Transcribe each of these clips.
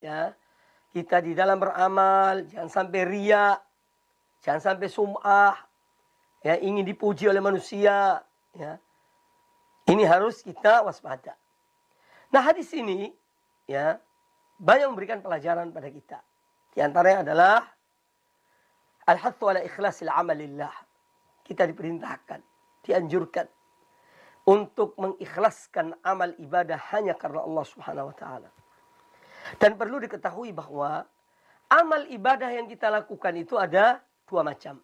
ya, kita di dalam beramal, jangan sampai riya, jangan sampai sum'ah, ya, ingin dipuji oleh manusia, ya. Ini harus kita waspada. Nah, hadis ini, ya, banyak memberikan pelajaran pada kita. Di antaranya adalah al-hathu ala ikhlasil amalillah. Kita diperintahkan, dianjurkan untuk mengikhlaskan amal ibadah hanya karena Allah Subhanahu wa taala. Dan perlu diketahui bahwa amal ibadah yang kita lakukan itu ada dua macam.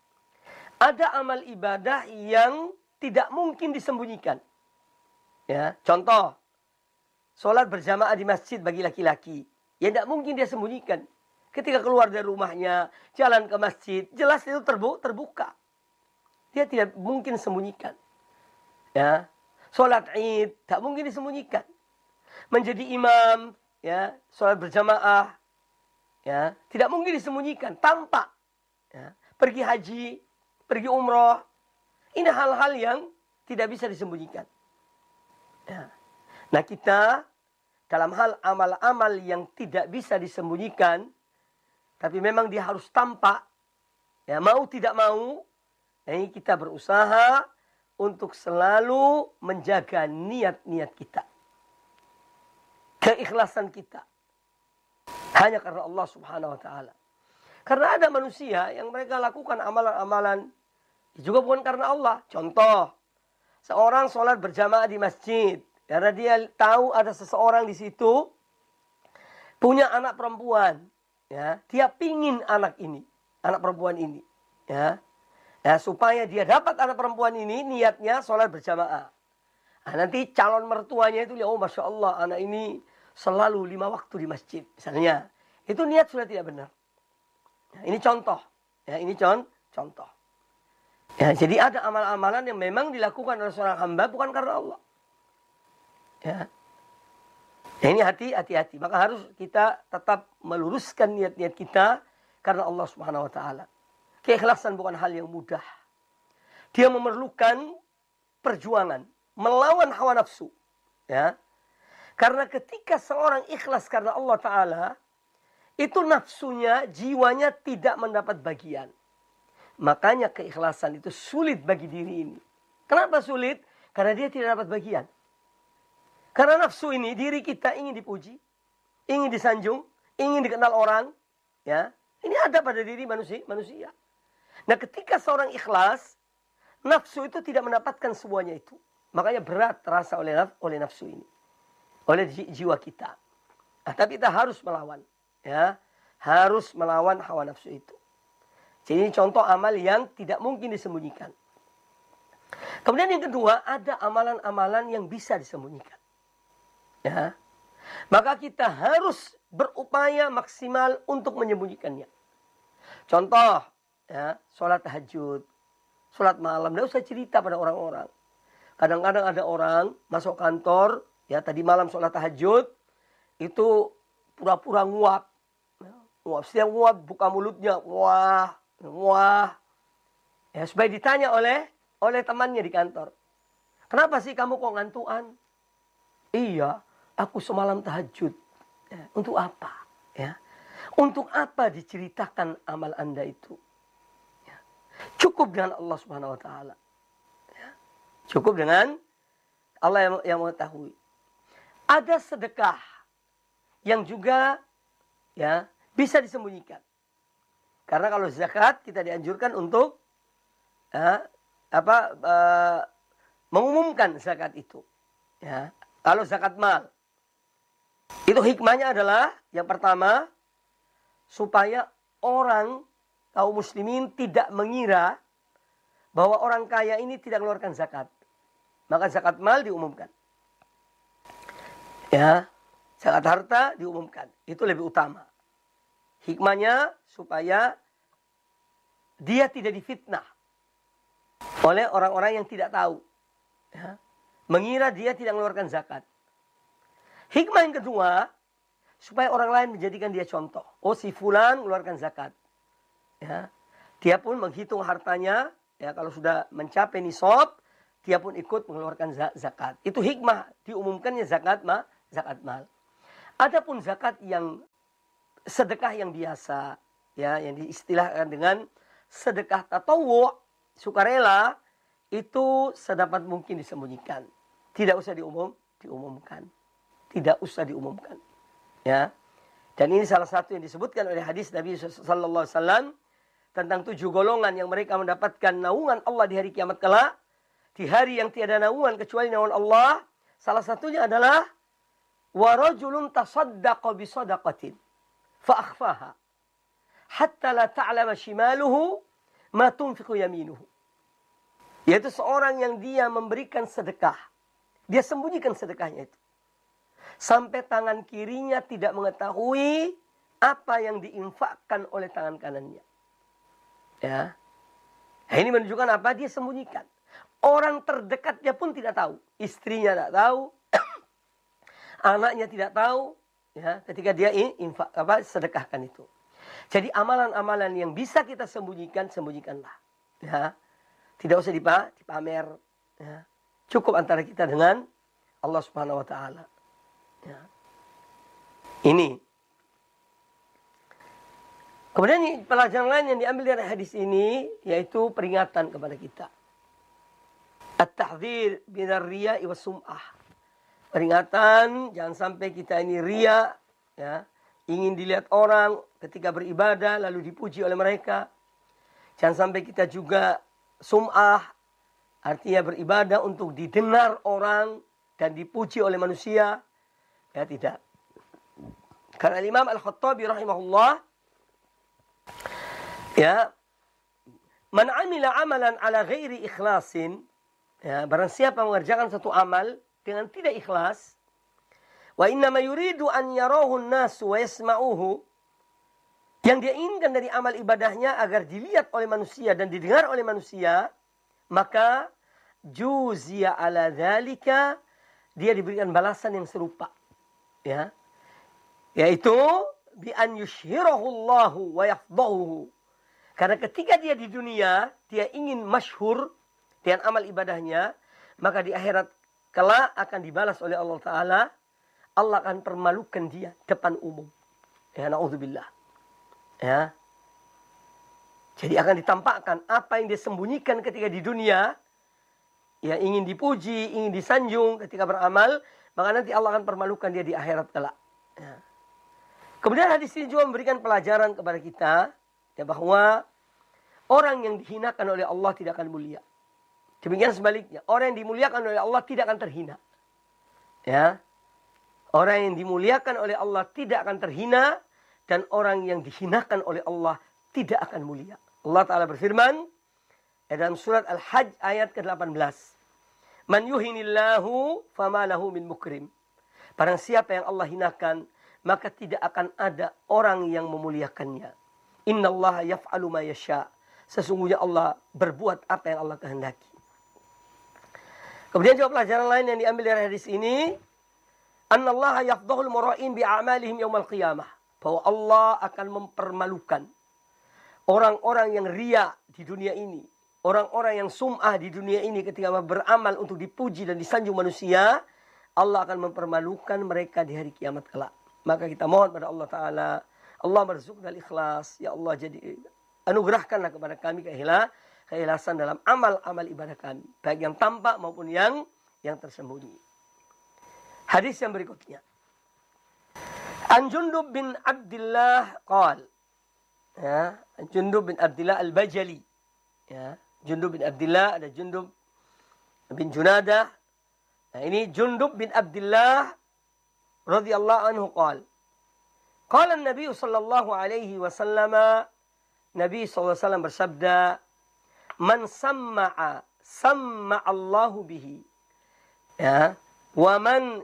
Ada amal ibadah yang tidak mungkin disembunyikan. Ya, contoh, sholat berjamaah di masjid bagi laki-laki. Ya tidak mungkin dia sembunyikan. Ketika keluar dari rumahnya, jalan ke masjid, jelas itu terbuka. Dia tidak mungkin sembunyikan. Ya, sholat Id tak mungkin disembunyikan. Menjadi imam, ya, sholat berjamaah, ya, tidak mungkin disembunyikan, tampak. Ya, pergi haji, pergi umroh, ini hal-hal yang tidak bisa disembunyikan. Ya. Nah, kita dalam hal amal-amal yang tidak bisa disembunyikan, tapi memang dia harus tampak, ya, mau tidak mau, ini kita berusaha untuk selalu menjaga niat-niat kita. Keikhlasan kita. Hanya karena Allah Subhanahu wa taala. Karena ada manusia yang mereka lakukan amalan-amalan juga bukan karena Allah. Contoh, seorang sholat berjamaah di masjid. Karena dia tahu ada seseorang di situ punya anak perempuan. Ya, dia pingin anak perempuan ini. Ya. Ya, supaya dia dapat anak perempuan ini, niatnya sholat berjamaah. Nah, nanti calon mertuanya itu, oh Masya Allah, anak ini selalu 5 waktu di masjid. Misalnya, itu niat sudah tidak benar. Ya, ini contoh. Ya, ini contoh. Ya, jadi ada amal-amalan yang memang dilakukan oleh seorang hamba bukan karena Allah. Ya. Ya, ini hati-hati. Maka harus kita tetap meluruskan niat-niat kita karena Allah Subhanahu wa taala. Keikhlasan bukan hal yang mudah. Dia memerlukan perjuangan melawan hawa nafsu. Ya. Karena ketika seorang ikhlas karena Allah Ta'ala, itu nafsunya, jiwanya tidak mendapat bagian. Makanya keikhlasan itu sulit bagi diri ini. Kenapa sulit? Karena dia tidak dapat bagian. Karena nafsu ini, diri kita ingin dipuji, ingin disanjung, ingin dikenal orang. Ya. Ini ada pada diri manusia. Nah, ketika seorang ikhlas, nafsu itu tidak mendapatkan semuanya itu. Makanya berat terasa oleh nafsu ini. Oleh jiwa kita. Nah, tapi kita harus melawan. Ya, harus melawan hawa nafsu itu. Jadi ini contoh amal yang tidak mungkin disembunyikan. Kemudian yang kedua, ada amalan-amalan yang bisa disembunyikan. Ya. Maka kita harus berupaya maksimal untuk menyembunyikannya. Contoh, ya, sholat tahajud, sholat malam, tidak usah cerita pada orang-orang. Kadang-kadang ada orang masuk kantor, ya, tadi malam sholat tahajud, itu pura-pura nguap. Setiap nguap, buka mulutnya, wah. Ya, supaya ditanya oleh temannya di kantor. Kenapa sih kamu kok ngantuan? Iya, aku semalam tahajud. Ya, untuk apa? Ya. Untuk apa diceritakan amal Anda itu? Ya. Cukup dengan Allah Subhanahu wa taala. Ya. Cukup dengan Allah yang mengetahui. Ada sedekah yang juga, ya, bisa disembunyikan. Karena kalau zakat kita dianjurkan untuk mengumumkan zakat itu. Ya. Kalau zakat mal, itu hikmahnya adalah yang pertama, supaya orang kaum muslimin tidak mengira bahwa orang kaya ini tidak mengeluarkan zakat. Maka zakat mal diumumkan. Ya, zakat harta diumumkan. Itu lebih utama. Hikmahnya supaya dia tidak difitnah oleh orang-orang yang tidak tahu. Ya, mengira dia tidak mengeluarkan zakat. Hikmah yang kedua, supaya orang lain menjadikan dia contoh. Oh, si fulan mengeluarkan zakat. Ya, dia pun menghitung hartanya. Ya, kalau sudah mencapai nisab, dia pun ikut mengeluarkan zakat. Itu hikmah diumumkannya zakat mal. Adapun zakat yang sedekah yang biasa, ya, yang diistilahkan dengan sedekah tatawwu, sukarela, itu sedapat mungkin disembunyikan. Tidak usah diumumkan. Tidak usah diumumkan. Ya. Dan ini salah satu yang disebutkan oleh hadis Nabi sallallahu alaihi wasallam tentang 7 golongan yang mereka mendapatkan naungan Allah di hari kiamat kelak. Di hari yang tiada naungan kecuali naungan Allah, salah satunya adalah wa rajulun tasaddaqa bi shadaqatin fa akhfaha hatta la ta'lama shimaluhu ma tunfiqu yaminuhu. Yaitu seorang yang dia memberikan sedekah. Dia sembunyikan sedekahnya itu. Sampai tangan kirinya tidak mengetahui apa yang diinfakkan oleh tangan kanannya. Ya. Nah, ini menunjukkan apa? Dia sembunyikan. Orang terdekatnya pun tidak tahu. Istrinya tidak tahu. Anaknya tidak tahu. Ya, ketika dia sedekahkan itu. Jadi amalan-amalan yang bisa kita sembunyikan, sembunyikanlah. Ya. Tidak usah dipamer. Ya. Cukup antara kita dengan Allah Subhanahu wa taala. Ya. Ini. Kemudian pelajaran lain yang diambil dari hadis ini yaitu peringatan kepada kita. At-tahdhir binar riya'i was sum'ah. Peringatan jangan sampai kita ini riya, ya, ingin dilihat orang ketika beribadah lalu dipuji oleh mereka. Jangan sampai kita juga sum'ah, artinya beribadah untuk didengar orang dan dipuji oleh manusia. Ya, tidak. Karena Imam Al-Khattabi rahimahullah, ya, man amila amalan ala ghairi ikhlasin, ya, barang siapa mengerjakan satu amal dengan tidak ikhlas, wa innama yuridu an yarahu an-nasu wa yasma'uhu, yang dia inginkan dari amal ibadahnya agar dilihat oleh manusia dan didengar oleh manusia, maka juziya ala dzalika, dia diberikan balasan yang serupa. Ya, yaitu bi an yushhirahu Allahu wa yafdahu. Karena ketika dia di dunia dia ingin masyhur dengan amal ibadahnya, maka di akhirat kelak akan dibalas oleh Allah Taala. Allah akan permalukan dia depan umum. Ya, naudzubillah. Ya. Jadi akan ditampakkan apa yang dia sembunyikan ketika di dunia, ya, ingin dipuji, ingin disanjung ketika beramal, maka nanti Allah akan permalukan dia di akhirat kelak. Ya. Kemudian hadis ini juga memberikan pelajaran kepada kita, ya, bahwa orang yang dihinakan oleh Allah tidak akan mulia. Demikian sebaliknya, orang yang dimuliakan oleh Allah tidak akan terhina. Ya. Orang yang dimuliakan oleh Allah tidak akan terhina, dan orang yang dihinakan oleh Allah tidak akan mulia. Allah Ta'ala berfirman dalam surat Al-Hajj ayat ke-18. Man yuhinillahu fama lahu min mukrim. Barang siapa yang Allah hinakan, maka tidak akan ada orang yang memuliakannya. Innallaha yaf'alu ma yasha. Sesungguhnya Allah berbuat apa yang Allah kehendaki. Kemudian juga pelajaran lain yang diambil dari hadis ini, annallaha yafdhahul mura'in bi a'malihim yaumal qiyamah. Bahwa Allah akan mempermalukan orang-orang yang riya di dunia ini. Orang-orang yang sum'ah di dunia ini ketika beramal untuk dipuji dan disanjung manusia, Allah akan mempermalukan mereka di hari kiamat kelak. Maka kita mohon pada Allah Ta'ala, Allah marzuqnal ikhlas. Ya Allah, jadi anugerahkanlah kepada kami keikhlasan dalam amal-amal ibadah kami. Baik yang tampak maupun yang tersembunyi. Hadis yang berikutnya. An Jundub bin Abdullah qal. Ya, Jundub bin Abdullah al-Bajali. Ya. Jundub bin Abdullah, ada Jundub bin Junadah. Nah, ini Jundub bin Abdullah radhiyallahu anhu qala. Qala Nabi sallallahu alaihi wasallam, Nabi sallallahu alaihi wasallam bersabda, "Man samma'a Allahu bihi." Ya, wa man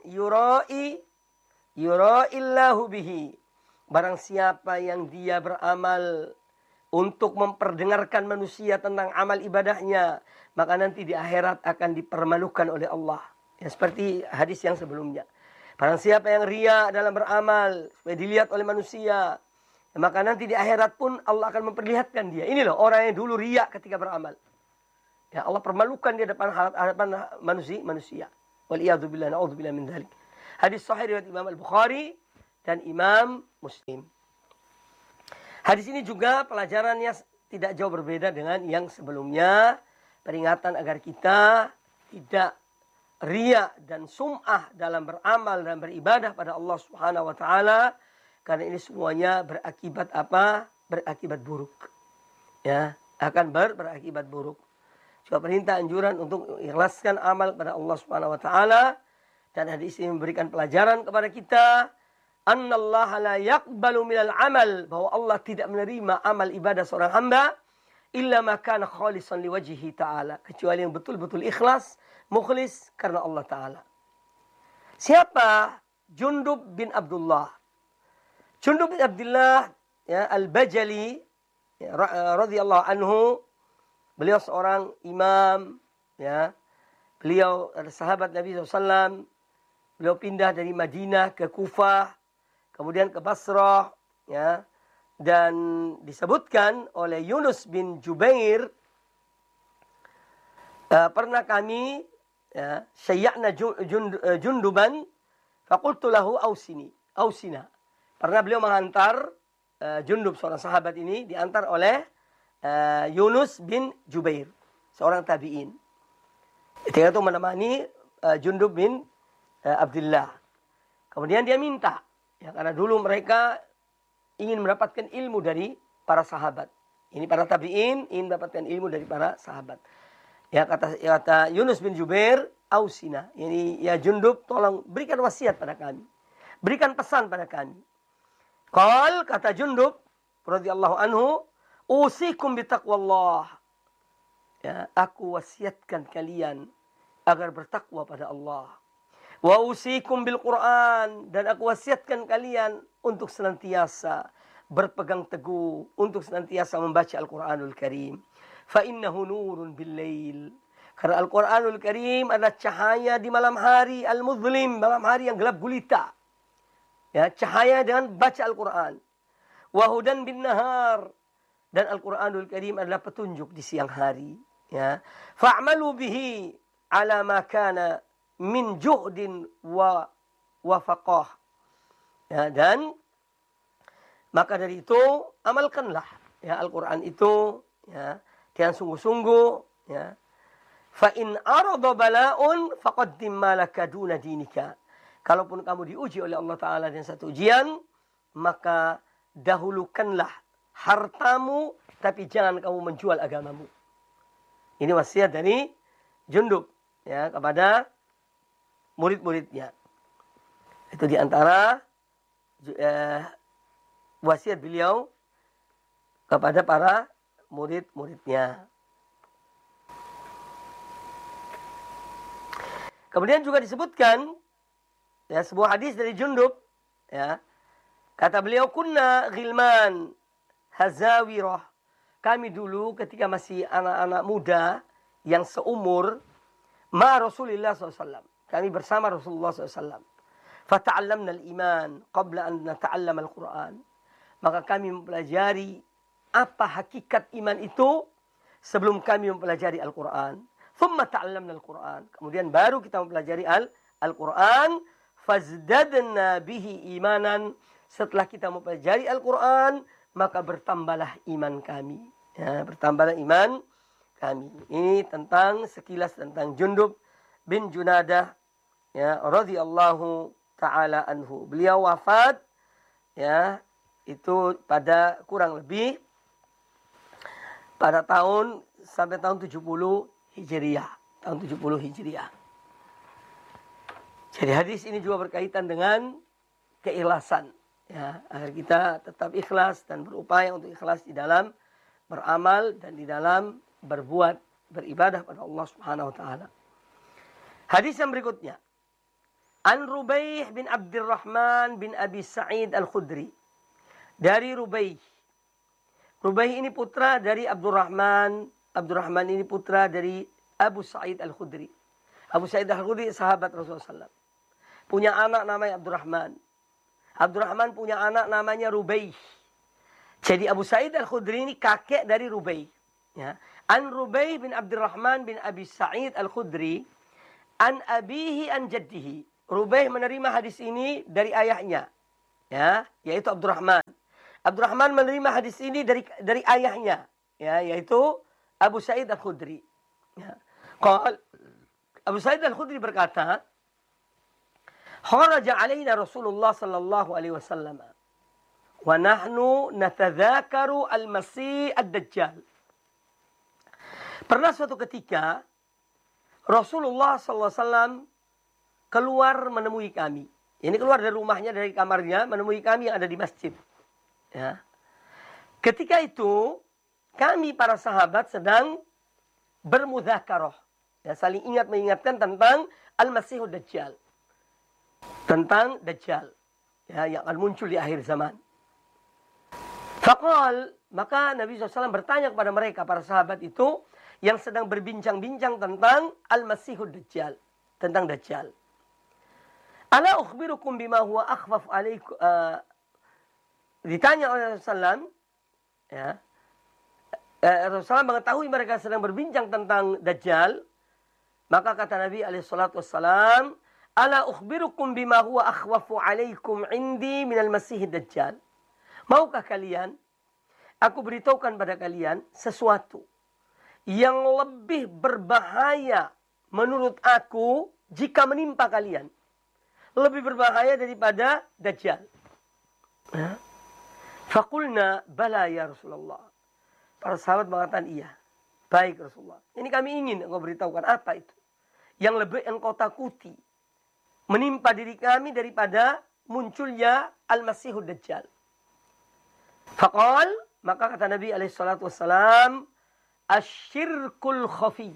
yura'illahu bihi. Barang siapa yang dia beramal untuk memperdengarkan manusia tentang amal ibadahnya, maka nanti di akhirat akan dipermalukan oleh Allah. Ya, seperti hadis yang sebelumnya. Barang siapa yang riya dalam beramal supaya dilihat oleh manusia, ya, maka nanti di akhirat pun Allah akan memperlihatkan dia. Ini loh orang yang dulu riya ketika beramal. Ya, Allah permalukan dia depan hadapan manusia. Waliyadzubillah, na'udzubillah min dzalik. Hadis sahih riwayat Imam Al-Bukhari dan Imam Muslim. Hadis ini juga pelajarannya tidak jauh berbeda dengan yang sebelumnya. Peringatan agar kita tidak riya dan sum'ah dalam beramal dan beribadah pada Allah Subhanahu wa taala, karena ini semuanya berakibat apa? Berakibat buruk. Ya, akan berakibat buruk. Juga perintah anjuran untuk ikhlaskan amal pada Allah Subhanahu wa taala, dan hadis ini memberikan pelajaran kepada kita, annallaha la yaqbalu minal amal, bahwa Allah tidak menerima amal ibadah seorang hamba illa ma kana khalisan liwajhihi ta'ala, kecuali yang betul-betul ikhlas, mukhlis karena Allah Ta'ala. Siapa? Jundub bin Abdullah. Jundub bin Abdullah, ya, Al-Bajali, ya, radhiyallahu anhu. Beliau seorang imam, ya. Beliau adalah sahabat Nabi SAW. Beliau pindah dari Madinah ke Kufah, kemudian ke Basrah, ya. Dan disebutkan oleh Yunus bin Jubair, pernah kami, ya, syayya'na junduban faqultu lahu ausina. Pernah beliau menghantar Jundub, seorang sahabat ini diantar oleh Yunus bin Jubair, seorang tabi'in. Ketika itu menemani Jundub bin Abdullah. Kemudian dia minta, ya, karena dulu mereka ingin mendapatkan ilmu dari para sahabat. Ini para tabi'in ingin mendapatkan ilmu dari para sahabat. Ya, kata Yunus bin Jubair, ausina. Ini, ya Jundub, tolong berikan wasiat pada kami. Berikan pesan pada kami. Kata Jundub radhiyallahu anhu, usikum bitaqwallah. Ya, aku wasiatkan kalian agar bertakwa pada Allah. Wa usikum bil Quran, dan aku wasiatkan kalian untuk senantiasa berpegang teguh, untuk senantiasa membaca Al-Quranul Karim. Fa innahu nurun bil lail. Karena Al-Quranul Karim adalah cahaya di malam hari al-muzlim, malam hari yang gelap gulita. Ya, cahaya dengan baca Al-Quran. Wa hudan bin nahar, dan Al-Quranul Karim adalah petunjuk di siang hari. Ya. Fa'malu bihi ala ma kana min juhdin wa faqah. Ya, dan maka dari itu amalkanlah, ya, Al-Quran itu, ya, dengan sungguh-sungguh, ya. Fa in arada bala'un faqaddim ma laka duna dinika. Kalaupun kamu diuji oleh Allah Ta'ala dengan satu ujian, maka dahulukanlah hartamu, tapi jangan kamu menjual agamamu. Ini wasiat dari Jundub, ya, kepada murid-muridnya. Itu diantara wasiat beliau kepada para murid-muridnya. Kemudian juga disebutkan, ya, sebuah hadis dari Jundub, ya, kata beliau, kunna ghilman hazawirah. Kami dulu ketika masih anak-anak muda yang seumur ma Rasulullah SAW. Kami bersama Rasulullah SAW. Fata'allamna al-iman qabla an nata'allam al-Quran. Maka kami mempelajari apa hakikat iman itu sebelum kami mempelajari Al-Quran. Thumma ta'allamna al-Quran. Kemudian baru kita mempelajari Al-Quran. Fazdadna bihi imanan. Setelah kita mempelajari Al-Quran, maka bertambahlah iman kami. Ya, bertambahlah iman kami. Ini tentang sekilas tentang Jundub bin Junadah, ya, radhiyallahu taala anhu. Beliau wafat, ya, itu pada kurang lebih pada sampai tahun 70 Hijriah, tahun 70 Hijriah. Jadi hadis ini juga berkaitan dengan keikhlasan, ya, agar kita tetap ikhlas dan berupaya untuk ikhlas di dalam beramal dan di dalam berbuat beribadah pada Allah Subhanahu wa taala. Hadis yang berikutnya. An Rubaih bin Abdurrahman bin Abi Sa'id Al-Khudri. Dari Rubaih. Rubaih ini putra dari Abdurrahman. Abdurrahman ini putra dari Abu Sa'id Al-Khudri. Abu Sa'id Al-Khudri sahabat Rasulullah SAW. Punya anak namanya Abdurrahman. Abdurrahman punya anak namanya Rubaih. Jadi Abu Sa'id Al-Khudri ini kakek dari Rubaih. Ya. An Rubaih bin Abdurrahman bin Abi Sa'id Al-Khudri. An abihi an jaddihi. Rubaih menerima hadis ini dari ayahnya, ya, yaitu Abdurrahman. Abdurrahman menerima hadis ini dari ayahnya, ya, yaitu Abu Sa'id Al-Khudri. Ya. Abu Sa'id Al-Khudri berkata, "Kharaja alaina Rasulullah sallallahu alaihi wasallam wa nahnu natadzakaru al-Masih ad-Dajjal." Pernah suatu ketika Rasulullah sallallahu alaihi wasallam keluar menemui kami. Ini keluar dari rumahnya, dari kamarnya, menemui kami yang ada di masjid. Ya. Ketika itu kami para sahabat sedang bermudzakarah, ya, saling ingat mengingatkan tentang Al-Masihud Dajjal, tentang Dajjal, ya, yang akan muncul di akhir zaman. Faqal, maka Nabi SAW bertanya kepada mereka, para sahabat itu yang sedang berbincang-bincang tentang Al-Masihud Dajjal, tentang Dajjal. Ala ukhbirukum bima huwa akhfaf alaikum. Ditanya oleh Rasulullah, ya, Rasulullah mengetahui mereka sedang berbincang tentang Dajjal, maka kata Nabi SAW, ala ukhbirukum bima huwa akhwafu alaikum indi minal masihid Dajjal. Maukah kalian aku beritahukan pada kalian sesuatu yang lebih berbahaya menurut aku jika menimpa kalian, lebih berbahaya daripada Dajjal? Faqulna bala ya Rasulullah. Para sahabat mengatakan iya. Baik Rasulullah. Ini kami ingin engkau beritahukan apa itu yang lebih engkau takuti menimpa diri kami daripada munculnya Al-Masihud Dajjal. Faqal, maka kata Nabi SAW, asyirkul khafi.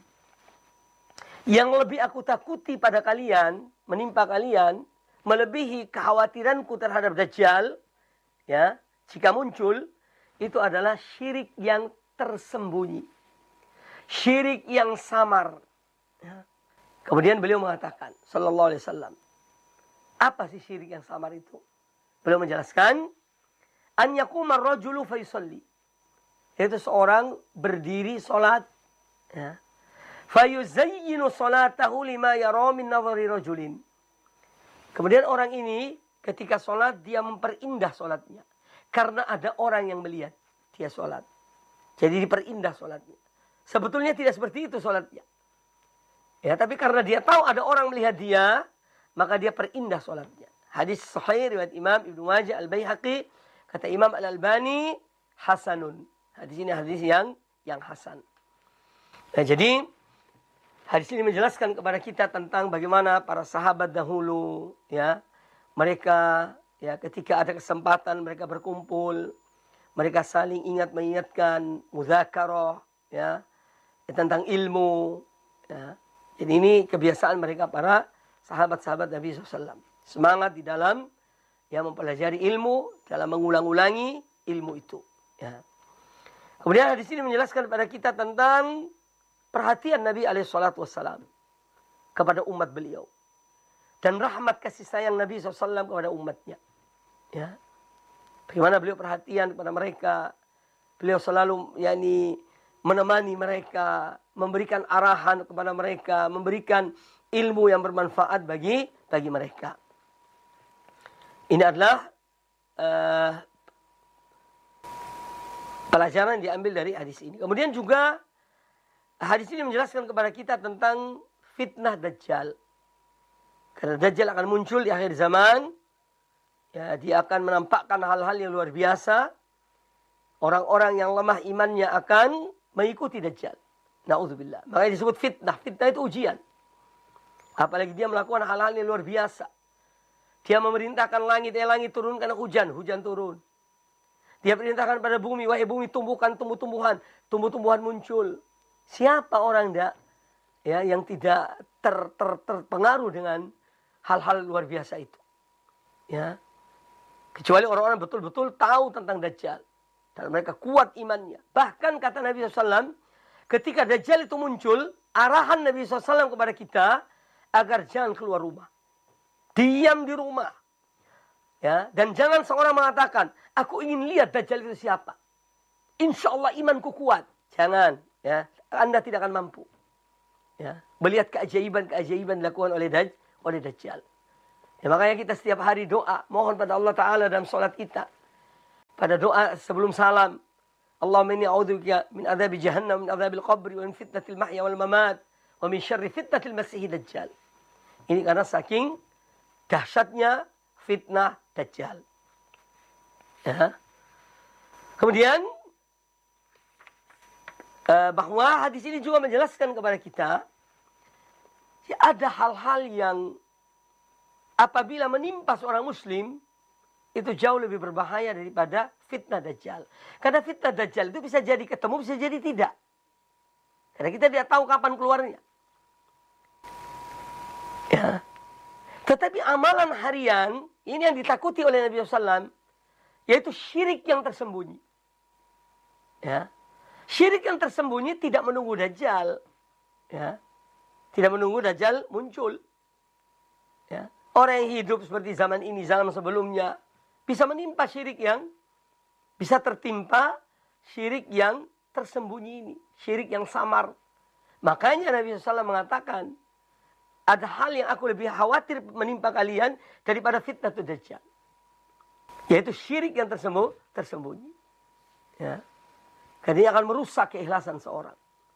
Yang lebih aku takuti pada kalian, menimpa kalian, melebihi kekhawatiranku terhadap Dajjal, ya, jika muncul, itu adalah syirik yang tersembunyi. Syirik yang samar. Ya. Kemudian beliau mengatakan, sallallahu alaihi wasallam, apa sih syirik yang samar itu? Beliau menjelaskan, an yaquma ar-rajulu fa yusalli. Itu seorang berdiri salat, ya. Fa yuzayyinu salatahu lima yara min nadhari rajulin. Kemudian orang ini ketika salat dia memperindah salatnya karena ada orang yang melihat dia salat. Jadi diperindah salatnya. Sebetulnya tidak seperti itu salatnya. Ya, tapi karena dia tahu ada orang melihat dia, maka dia perindah salatnya. Hadis sahih riwayat Imam Ibnu Majah Al-Baihaqi, kata Imam Al-Albani, hasanun. Hadis ini hadis yang hasan. Nah, jadi hadis ini menjelaskan kepada kita tentang bagaimana para sahabat dahulu, ya, mereka, ya, ketika ada kesempatan mereka berkumpul, mereka saling ingat mengingatkan, mudzakarah, ya, tentang ilmu, ya. Jadi ini kebiasaan mereka para sahabat-sahabat Nabi SAW. Semangat di dalam, ya, mempelajari ilmu, dalam mengulang-ulangi ilmu itu, ya. Kemudian hadis ini menjelaskan kepada kita tentang perhatian Nabi SAW kepada umat beliau. Dan rahmat kasih sayang Nabi SAW kepada umatnya. Ya. Bagaimana beliau perhatian kepada mereka. Beliau selalu menemani mereka. Memberikan arahan kepada mereka. Memberikan ilmu yang bermanfaat bagi mereka. Ini adalah pelajaran yang diambil dari hadis ini. Kemudian juga hadis ini menjelaskan kepada kita tentang fitnah Dajjal. Karena Dajjal akan muncul di akhir zaman. Ya, dia akan menampakkan hal-hal yang luar biasa. Orang-orang yang lemah imannya akan mengikuti Dajjal. Na'udzubillah. Makanya disebut fitnah. Fitnah itu ujian. Apalagi dia melakukan hal-hal yang luar biasa. Dia memerintahkan langit turunkan hujan. Hujan turun. Dia perintahkan pada bumi. Wahai bumi, tumbuhkan tumbuh-tumbuhan. Tumbuh-tumbuhan muncul. Siapa orang yang tidak terpengaruh dengan hal-hal luar biasa itu? Ya. Kecuali orang-orang betul-betul tahu tentang Dajjal. Dan mereka kuat imannya. Bahkan kata Nabi SAW, ketika Dajjal itu muncul, arahan Nabi SAW kepada kita, agar jangan keluar rumah. Diam di rumah. Ya. Dan jangan seorang mengatakan, aku ingin lihat Dajjal itu siapa. Insya Allah imanku kuat. Jangan. Ya. Anda tidak akan mampu. Ya. Melihat keajaiban-keajaiban dilakukan oleh Dajjal. Ya, makanya kita setiap hari doa. Mohon pada Allah Ta'ala dalam sholat kita. pada doa sebelum salam. Allahumma inni a'udzubika min adzabi jahannam, min adzabil qabri, wa min fitnatil mahya wal mamat, wa min syarri fitnatil masiihid dajjal. Ini karena saking dahsyatnya fitnah dajjal. Ya. Kemudian bahwa hadis ini juga menjelaskan kepada kita ya, ada hal-hal yang apabila menimpa seorang muslim itu jauh lebih berbahaya daripada fitnah dajjal. Karena fitnah dajjal itu bisa jadi ketemu, bisa jadi tidak. Karena kita tidak tahu kapan keluarnya. Ya. Tetapi amalan harian ini yang ditakuti oleh Nabi SAW, yaitu syirik yang tersembunyi. Ya. Syirik yang tersembunyi tidak menunggu dajjal. Ya. Tidak menunggu dajjal muncul. Ya. Orang yang hidup seperti zaman ini, zaman sebelumnya, bisa menimpa syirik yang, bisa tertimpa syirik yang tersembunyi ini. Syirik yang samar. Makanya Nabi SAW mengatakan, ada hal yang aku lebih khawatir menimpa kalian daripada fitnah dajjal. Yaitu syirik yang tersembunyi. Ya. Karena ini akan merusak keikhlasan seorang.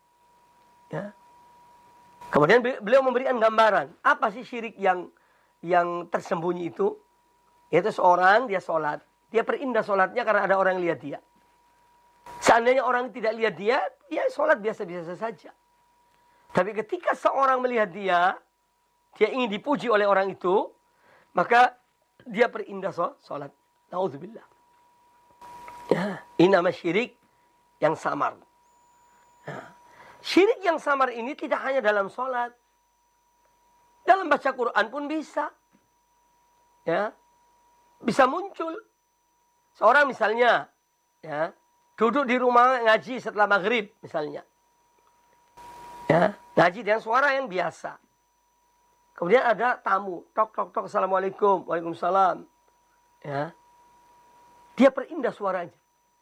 Ya. Kemudian beliau memberikan gambaran. Apa sih syirik yang tersembunyi itu? Yaitu seorang, dia sholat. Dia perindah sholatnya karena ada orang yang lihat dia. Seandainya orang tidak lihat dia sholat biasa-biasa saja. Tapi ketika seorang melihat dia ingin dipuji oleh orang itu, maka dia perindah sholat. Na'udzubillah. Ya, ini nama syirik yang samar. Ya. Syirik yang samar ini tidak hanya dalam sholat. Dalam baca Quran pun bisa. Ya. Bisa muncul. Seorang misalnya, ya, duduk di rumah ngaji setelah maghrib misalnya. Ya, ngaji dengan suara yang biasa. Kemudian ada tamu, tok tok tok, assalamualaikum, waalaikumsalam. Ya, dia perindah suaranya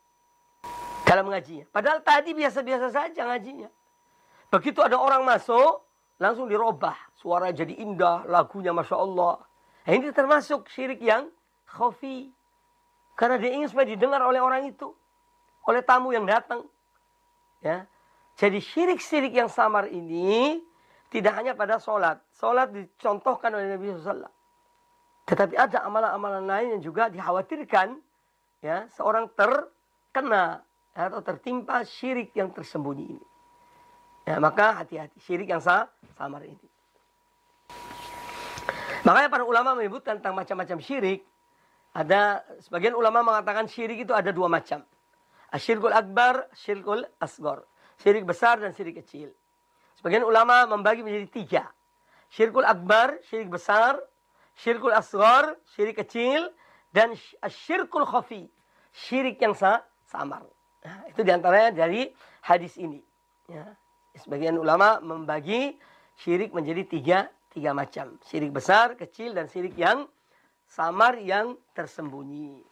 dalam ngajinya. Padahal tadi biasa-biasa saja ngajinya. Begitu ada orang masuk, langsung dirubah, suara jadi indah, lagunya masya Allah. Nah, ini termasuk syirik yang khafi. Karena dia ingin supaya didengar oleh orang itu. Oleh tamu yang datang. Ya. Jadi syirik-syirik yang samar ini tidak hanya pada sholat. Sholat dicontohkan oleh Nabi SAW. Tetapi ada amalan-amalan lain yang juga dikhawatirkan. Ya, seorang terkena atau tertimpa syirik yang tersembunyi ini. Ya, maka hati-hati. Syirik yang samar ini. Makanya para ulama menyebutkan tentang macam-macam syirik. Ada sebagian ulama mengatakan syirik itu ada dua macam. Asyirkul akbar, syirkul asgor. Syirik besar dan syirik kecil. Sebagian ulama membagi menjadi tiga. Syirkul akbar, syirik besar. Syirkul asgor, syirik kecil. Dan asyirkul khafi, syirik yang samar. Nah, itu diantaranya dari hadis ini. Ya. Sebagian ulama membagi syirik menjadi tiga macam. Syirik besar, kecil, dan syirik yang samar yang tersembunyi.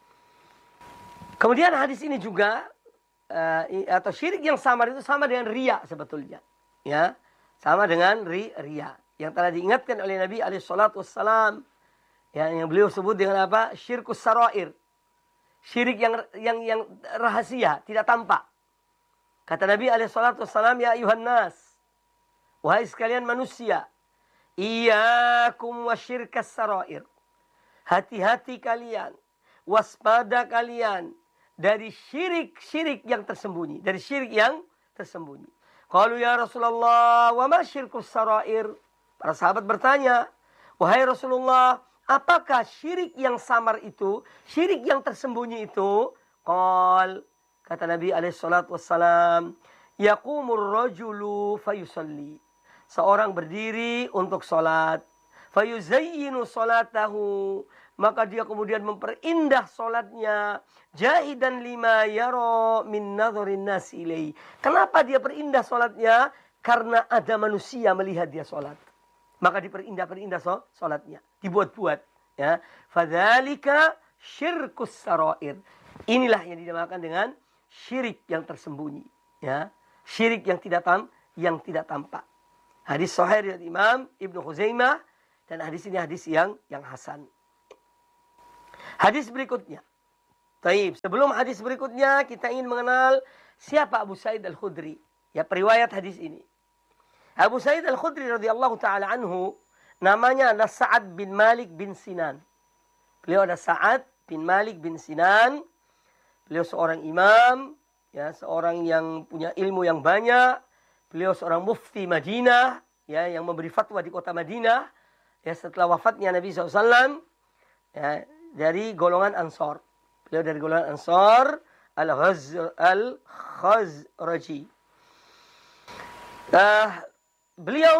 Kemudian hadis ini juga atau syirik yang samar itu sama dengan riya sebetulnya. Ya, sama dengan riya yang telah diingatkan oleh Nabi alaihissalam. Ya, yang beliau sebut dengan apa? Syirkus sarair. Syirik yang rahasia, tidak tampak. Kata Nabi alaihissalam, ya ayuhan nas, wahai sekalian manusia, iyyakum wasyirkas sarair. Hati-hati kalian, waspada kalian dari syirik-syirik yang tersembunyi. Dari syirik yang tersembunyi. Qalu ya Rasulullah, wa ma syirkus sarair? Para sahabat bertanya, wahai Rasulullah, apakah syirik yang samar itu, syirik yang tersembunyi itu? Qal, kata Nabi alaihissalam, yaqumur rajulu fayusalli. Seorang berdiri untuk sholat. Fayuzayyinu salatahu, maka dia kemudian memperindah salatnya, jahidan lima yara min nadharin nas ilaihi. Kenapa dia perindah salatnya? Karena ada manusia melihat dia salat. Maka diperindah salatnya, dibuat-buat, ya. Fadzalika syirkus sarair. Inilah yang dinamakan dengan syirik yang tersembunyi, ya. Syirik yang tidak tampak. Hadis sahih dari Imam Ibnu Khuzaimah. Dan hadis ini hadis yang hasan. Hadis berikutnya Taib. Sebelum hadis berikutnya, kita ingin mengenal siapa Abu Sa'id Al-Khudri. Ya, periwayat hadis ini. Abu Sa'id Al-Khudri radhiyallahu taala anhu, namanya adalah Sa'ad bin Malik bin Sinan. Beliau adalah Sa'ad bin Malik bin Sinan. Beliau seorang imam, ya, seorang yang punya ilmu yang banyak. Beliau seorang mufti Madinah, ya, yang memberi fatwa di kota Madinah. Ya, setelah wafatnya Nabi SAW, ya, dari golongan Ansor. Beliau dari golongan Ansor Al-Khazraji. Beliau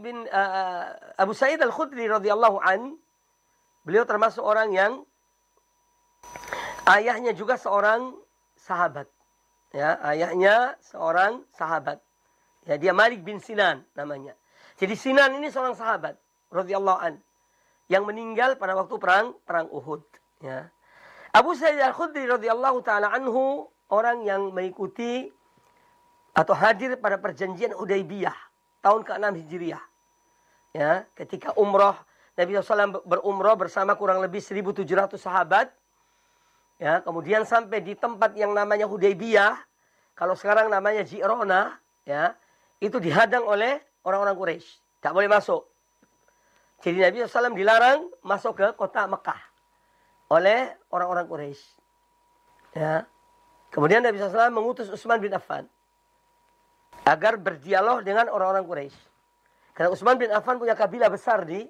Abu Sa'id Al-Khudri radhiyallahu an, beliau termasuk orang yang ayahnya juga seorang sahabat. Ya, ayahnya seorang sahabat. Ya, dia Malik bin Sinan namanya. Jadi Sinan ini seorang sahabat radhiyallahu an yang meninggal pada waktu perang Uhud, ya. Abu Sa'id Al-Khudri radhiyallahu taala anhu orang yang mengikuti atau hadir pada perjanjian Hudaybiyah tahun ke-6 Hijriah. Ya, ketika umrah Nabi SAW berumrah bersama kurang lebih 1.700 sahabat. Ya, kemudian sampai di tempat yang namanya Hudaybiyah, kalau sekarang namanya Ji'rana, ya, itu dihadang oleh orang-orang Quraisy, tak boleh masuk. Jadi Nabi SAW dilarang masuk ke kota Mekah oleh orang-orang Quraisy. Ya. Kemudian Nabi SAW mengutus Utsman bin Affan agar berdialog dengan orang-orang Quraisy. Karena Utsman bin Affan punya kabilah besar di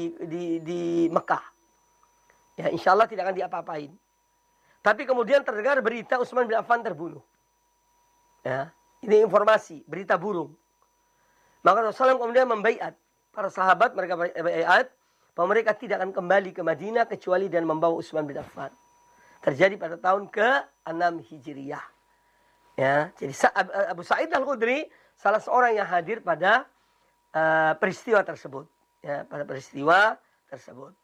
Mekah. Ya, insya Allah tidak akan diapa-apain. Tapi kemudian terdengar berita Utsman bin Affan terbunuh. Ya, ini informasi, berita burung. Maka Rasulullah SAW kemudian membaiat para sahabat, mereka baiat bahwa mereka tidak akan kembali ke Madinah kecuali dan membawa Utsman bin Affan. Terjadi pada tahun ke-6 Hijriah. Ya, jadi Abu Sa'id Al-Khudri salah seorang yang hadir pada peristiwa tersebut. Ya, pada peristiwa tersebut.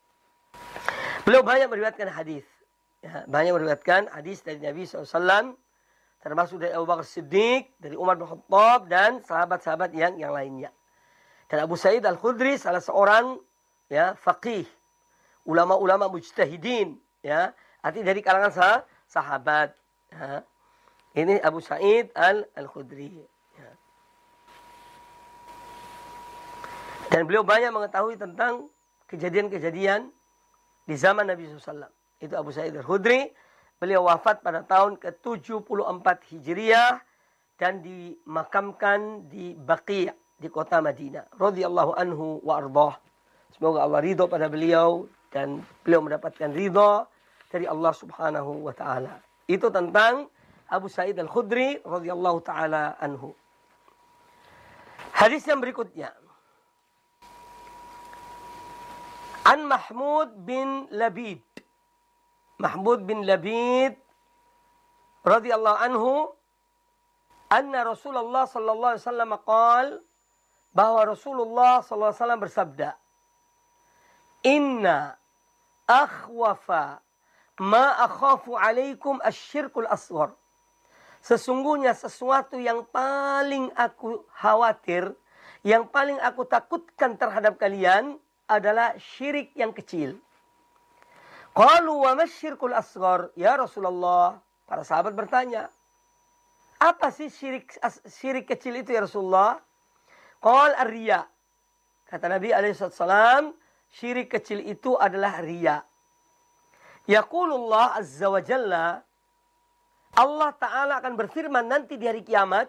Beliau banyak meriwayatkan hadis. Ya, banyak meriwayatkan hadis dari Nabi SAW, termasuk dari Abu Bakar Siddiq, dari Umar bin Khattab, dan sahabat-sahabat yang lainnya. Dan Abu Sa'id Al-Khudri salah seorang, ya, faqih, ulama-ulama mujtahidin, ya, arti dari kalangan sahabat. Ya. Ini Abu Sa'id Al-Khudri. Ya. Dan beliau banyak mengetahui tentang kejadian-kejadian di zaman Nabi SAW. Itu Abu Sa'id Al-Khudri. Beliau wafat pada tahun ke-74 Hijriah dan dimakamkan di Baqi' di kota Madinah. Radhiyallahu anhu wa ardhah. Semoga Allah ridho pada beliau dan beliau mendapatkan ridho dari Allah Subhanahu wa taala. Itu tentang Abu Sa'id Al-Khudri radhiyallahu taala anhu. Hadis yang berikutnya. An Mahmud bin Labid. Mahmud bin Labid radhiyallahu anhu, anna Rasulullah sallallahu alaihi wasallam qala, bahwa Rasulullah sallallahu alaihi wasallam bersabda, "Inna akhwafa ma akhafu alaikum asyirkul asghar." Sesungguhnya sesuatu yang paling aku khawatir, yang paling aku takutkan terhadap kalian adalah syirik yang kecil. Qalu wa masyirkul asghar? Ya Rasulullah, para sahabat bertanya, apa sih syirik kecil itu ya Rasulullah? Qal ar-riya. Kata Nabi alaihissalam, syirik kecil itu adalah riya. Yaqulullah azza wa jalla, Allah Ta'ala akan berfirman nanti di hari kiamat,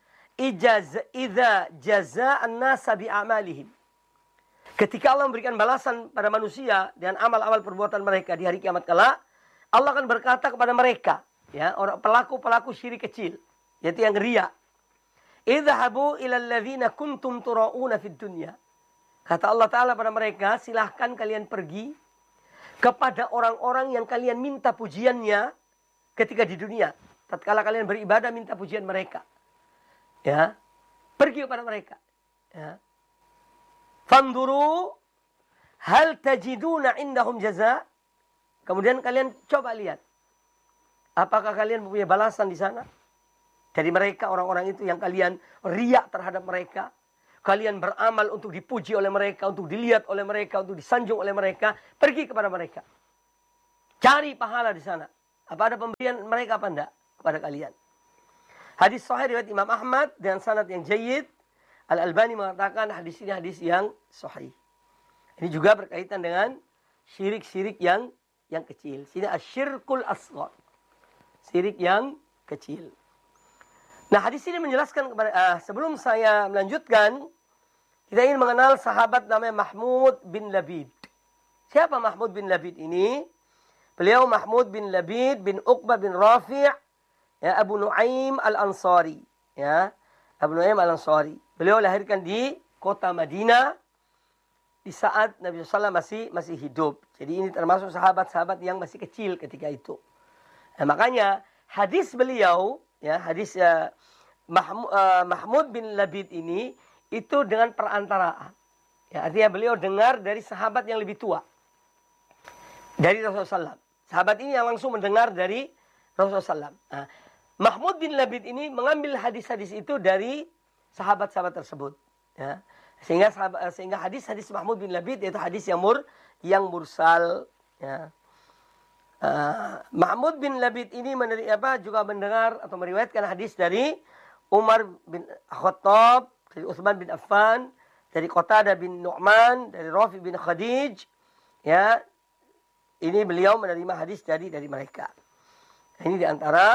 idza jaza'an nasa bi'amalihim. Ketika Allah memberikan balasan pada manusia dengan amal-amal perbuatan mereka di hari kiamat kala, Allah akan berkata kepada mereka, ya, orang pelaku syirik kecil, yaitu yang riya. Idhabu ilal ladzina kuntum tura'una fid dunya. Kata Allah Ta'ala pada mereka, silahkan kalian pergi kepada orang-orang yang kalian minta pujiannya ketika di dunia. Tatkala kalian beribadah, minta pujian mereka. Ya, pergi kepada mereka. Ya. Fanduru hal tajiduna indahum jaza. Kemudian kalian coba lihat, apakah kalian punya balasan di sana? Dari mereka, orang-orang itu yang kalian riak terhadap mereka. Kalian beramal untuk dipuji oleh mereka, untuk dilihat oleh mereka, untuk disanjung oleh mereka. Pergi kepada mereka. Cari pahala di sana. Apa ada pemberian mereka apa enggak kepada kalian? Hadis sahih riwayat Imam Ahmad dengan sanad yang jayyid. Al-Albani mengatakan hadis ini hadis yang sahih. Ini juga berkaitan dengan syirik-syirik yang kecil. Sini asyirkul asghar. Syirik yang kecil. Nah, hadis ini menjelaskan kepada sebelum saya melanjutkan, kita ingin mengenal sahabat namanya Mahmud bin Labid. Siapa Mahmud bin Labid ini? Beliau Mahmud bin Labid bin Uqbah bin Rafi', ya, Abu Nuaim al-Ansari, ya. Abu Nuaim al-Ansari. Beliau lahirkan di kota Madinah di saat Nabi SAW masih hidup. Jadi ini termasuk sahabat-sahabat yang masih kecil ketika itu. Nah, makanya hadis beliau, ya, hadis Mahmud bin Labid ini itu dengan perantaraan. Ya, artinya beliau dengar dari sahabat yang lebih tua. Dari Rasulullah SAW. Sahabat ini yang langsung mendengar dari Rasulullah SAW. Nah, Mahmud bin Labid ini mengambil hadis-hadis itu dari sahabat-sahabat tersebut. Ya. Sehingga hadis-hadis Mahmud bin Labid yaitu hadis yang mursal. Ya. Mahmud bin Labid ini juga mendengar atau meriwayatkan hadis dari Umar bin Khattab, dari Utsman bin Affan, dari Qatadah bin Nu'man, dari Rafi bin Khadij. Ya. Ini beliau menerima hadis dari mereka. Ini diantara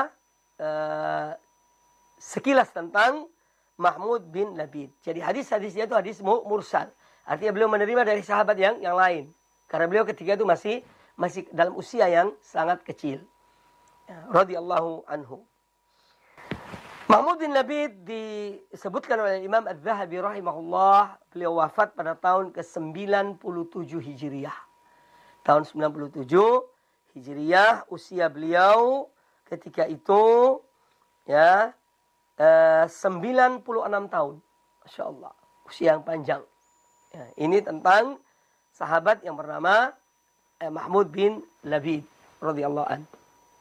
sekilas tentang Mahmud bin Labid. Jadi hadis-hadisnya itu hadis mursal. Artinya beliau menerima dari sahabat yang lain. Karena beliau ketika itu masih dalam usia yang sangat kecil. Ya, radhiyallahu anhu. Mahmud bin Labid disebutkan oleh Imam Az-Zahabi rahimahullah. Beliau wafat pada tahun ke-97 Hijriyah. Tahun 97 Hijriyah, usia beliau ketika itu ya 96 tahun. Masya Allah, usia yang panjang. Ya, ini tentang sahabat yang bernama Mahmud bin Labid radhiyallahu anhu.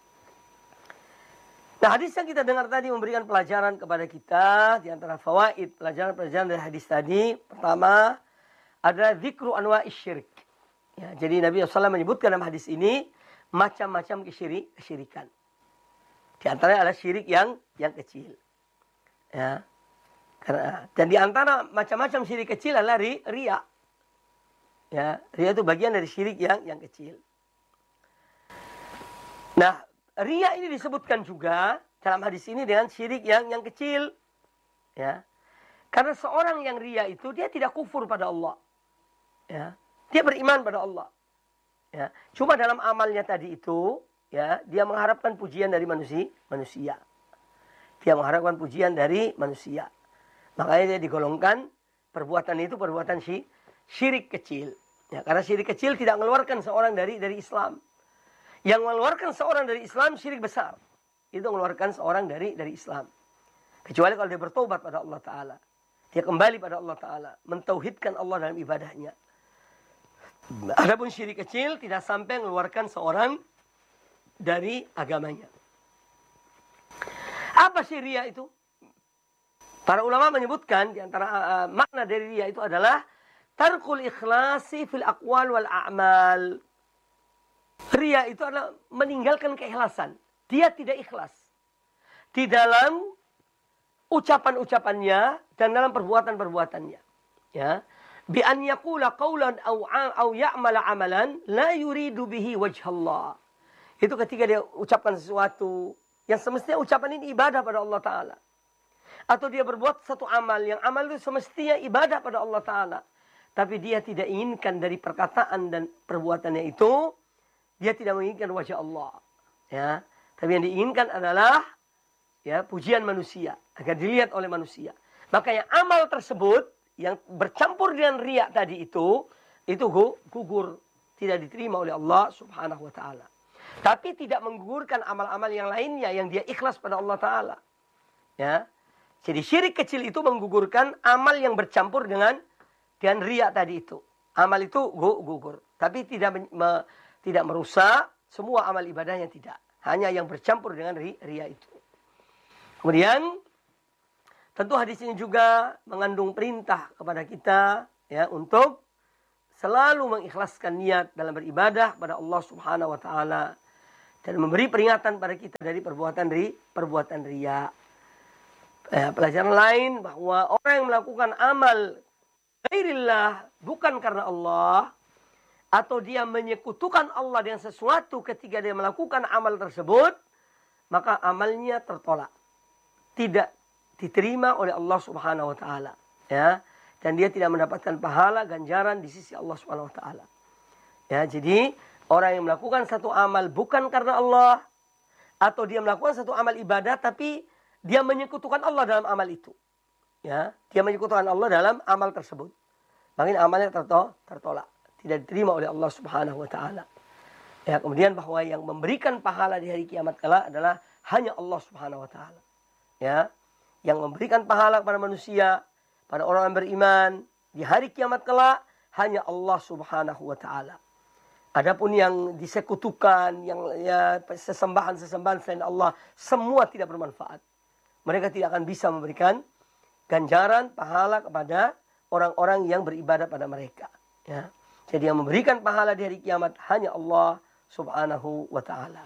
Nah, hadis yang kita dengar tadi memberikan pelajaran kepada kita. Di antara fawaid pelajaran-pelajaran dari hadis tadi, pertama adalah zikru anwa'i syirik. Ya, jadi Nabi SAW menyebutkan dalam hadis ini macam-macam kesyirikan. Di antaranya adalah syirik yang kecil. Ya. Dan di antara macam-macam syirik kecil adalah riya. Ya, riya itu bagian dari syirik yang kecil. Nah, riya ini disebutkan juga dalam hadis ini dengan syirik yang kecil. Ya. Karena seorang yang riya itu dia tidak kufur pada Allah. Ya. Dia beriman pada Allah. Ya. Cuma dalam amalnya tadi itu, ya, dia mengharapkan pujian dari manusia. Dia mengharapkan pujian dari manusia. Makanya dia digolongkan perbuatan itu perbuatan syirik kecil. Ya, karena syirik kecil tidak mengeluarkan seorang dari Islam. Yang mengeluarkan seorang dari Islam syirik besar. Itu mengeluarkan seorang dari Islam. Kecuali kalau dia bertobat pada Allah Ta'ala. Dia kembali pada Allah Ta'ala. Mentauhidkan Allah dalam ibadahnya. Adapun syirik kecil tidak sampai mengeluarkan seorang dari agamanya. Apa sih riya itu? Para ulama menyebutkan di antara makna dari riya itu adalah tarkul ikhlasi fil aqwal wal a'mal. Riya itu adalah meninggalkan keikhlasan. Dia tidak ikhlas di dalam ucapan-ucapannya dan dalam perbuatan-perbuatannya. Ya. Bi an yaqula qawlan aw ya'mala amalan la yuridu bihi wajhallah. Itu ketika dia ucapkan sesuatu yang semestinya ucapan ini ibadah pada Allah Ta'ala. Atau dia berbuat satu amal, yang amal itu semestinya ibadah pada Allah Ta'ala. Tapi dia tidak inginkan dari perkataan dan perbuatannya itu, dia tidak menginginkan wajah Allah. Ya. Tapi yang diinginkan adalah ya, pujian manusia, agar dilihat oleh manusia. Makanya amal tersebut, yang bercampur dengan riya tadi itu gugur, tidak diterima oleh Allah Subhanahu wa Ta'ala. Tapi tidak menggugurkan amal-amal yang lainnya yang dia ikhlas pada Allah Ta'ala. Ya. Jadi syirik kecil itu menggugurkan amal yang bercampur dengan riya tadi itu. Amal itu gugur, tapi tidak merusak semua amal ibadahnya, tidak. Hanya yang bercampur dengan riya itu. Kemudian tentu hadis ini juga mengandung perintah kepada kita ya untuk selalu mengikhlaskan niat dalam beribadah pada Allah Subhanahu wa Ta'ala. dan memberi peringatan pada kita dari perbuatan riya. Pelajaran lain bahwa orang yang melakukan amal ghairillah, bukan karena Allah, atau dia menyekutukan Allah dengan sesuatu ketika dia melakukan amal tersebut, maka amalnya tertolak, tidak diterima oleh Allah Subhanahu wa taala, ya, dan dia tidak mendapatkan pahala ganjaran di sisi Allah Subhanahu wa taala. Ya, jadi orang yang melakukan satu amal bukan karena Allah, atau dia melakukan satu amal ibadah tapi dia menyekutukan Allah dalam amal itu. Ya, dia menyekutukan Allah dalam amal tersebut. Makanya amalnya tertolak, tidak diterima oleh Allah Subhanahu wa taala. Ya, kemudian bahwa yang memberikan pahala di hari kiamat kelak adalah hanya Allah Subhanahu wa taala. Ya, yang memberikan pahala kepada manusia, pada orang yang beriman di hari kiamat kelak hanya Allah Subhanahu wa taala. Adapun yang disekutukan, yang sesembahan-sesembahan selain Allah, semua tidak bermanfaat. Mereka tidak akan bisa memberikan ganjaran pahala kepada orang-orang yang beribadah pada mereka. Ya. Jadi yang memberikan pahala di hari kiamat hanya Allah Subhanahu wa taala.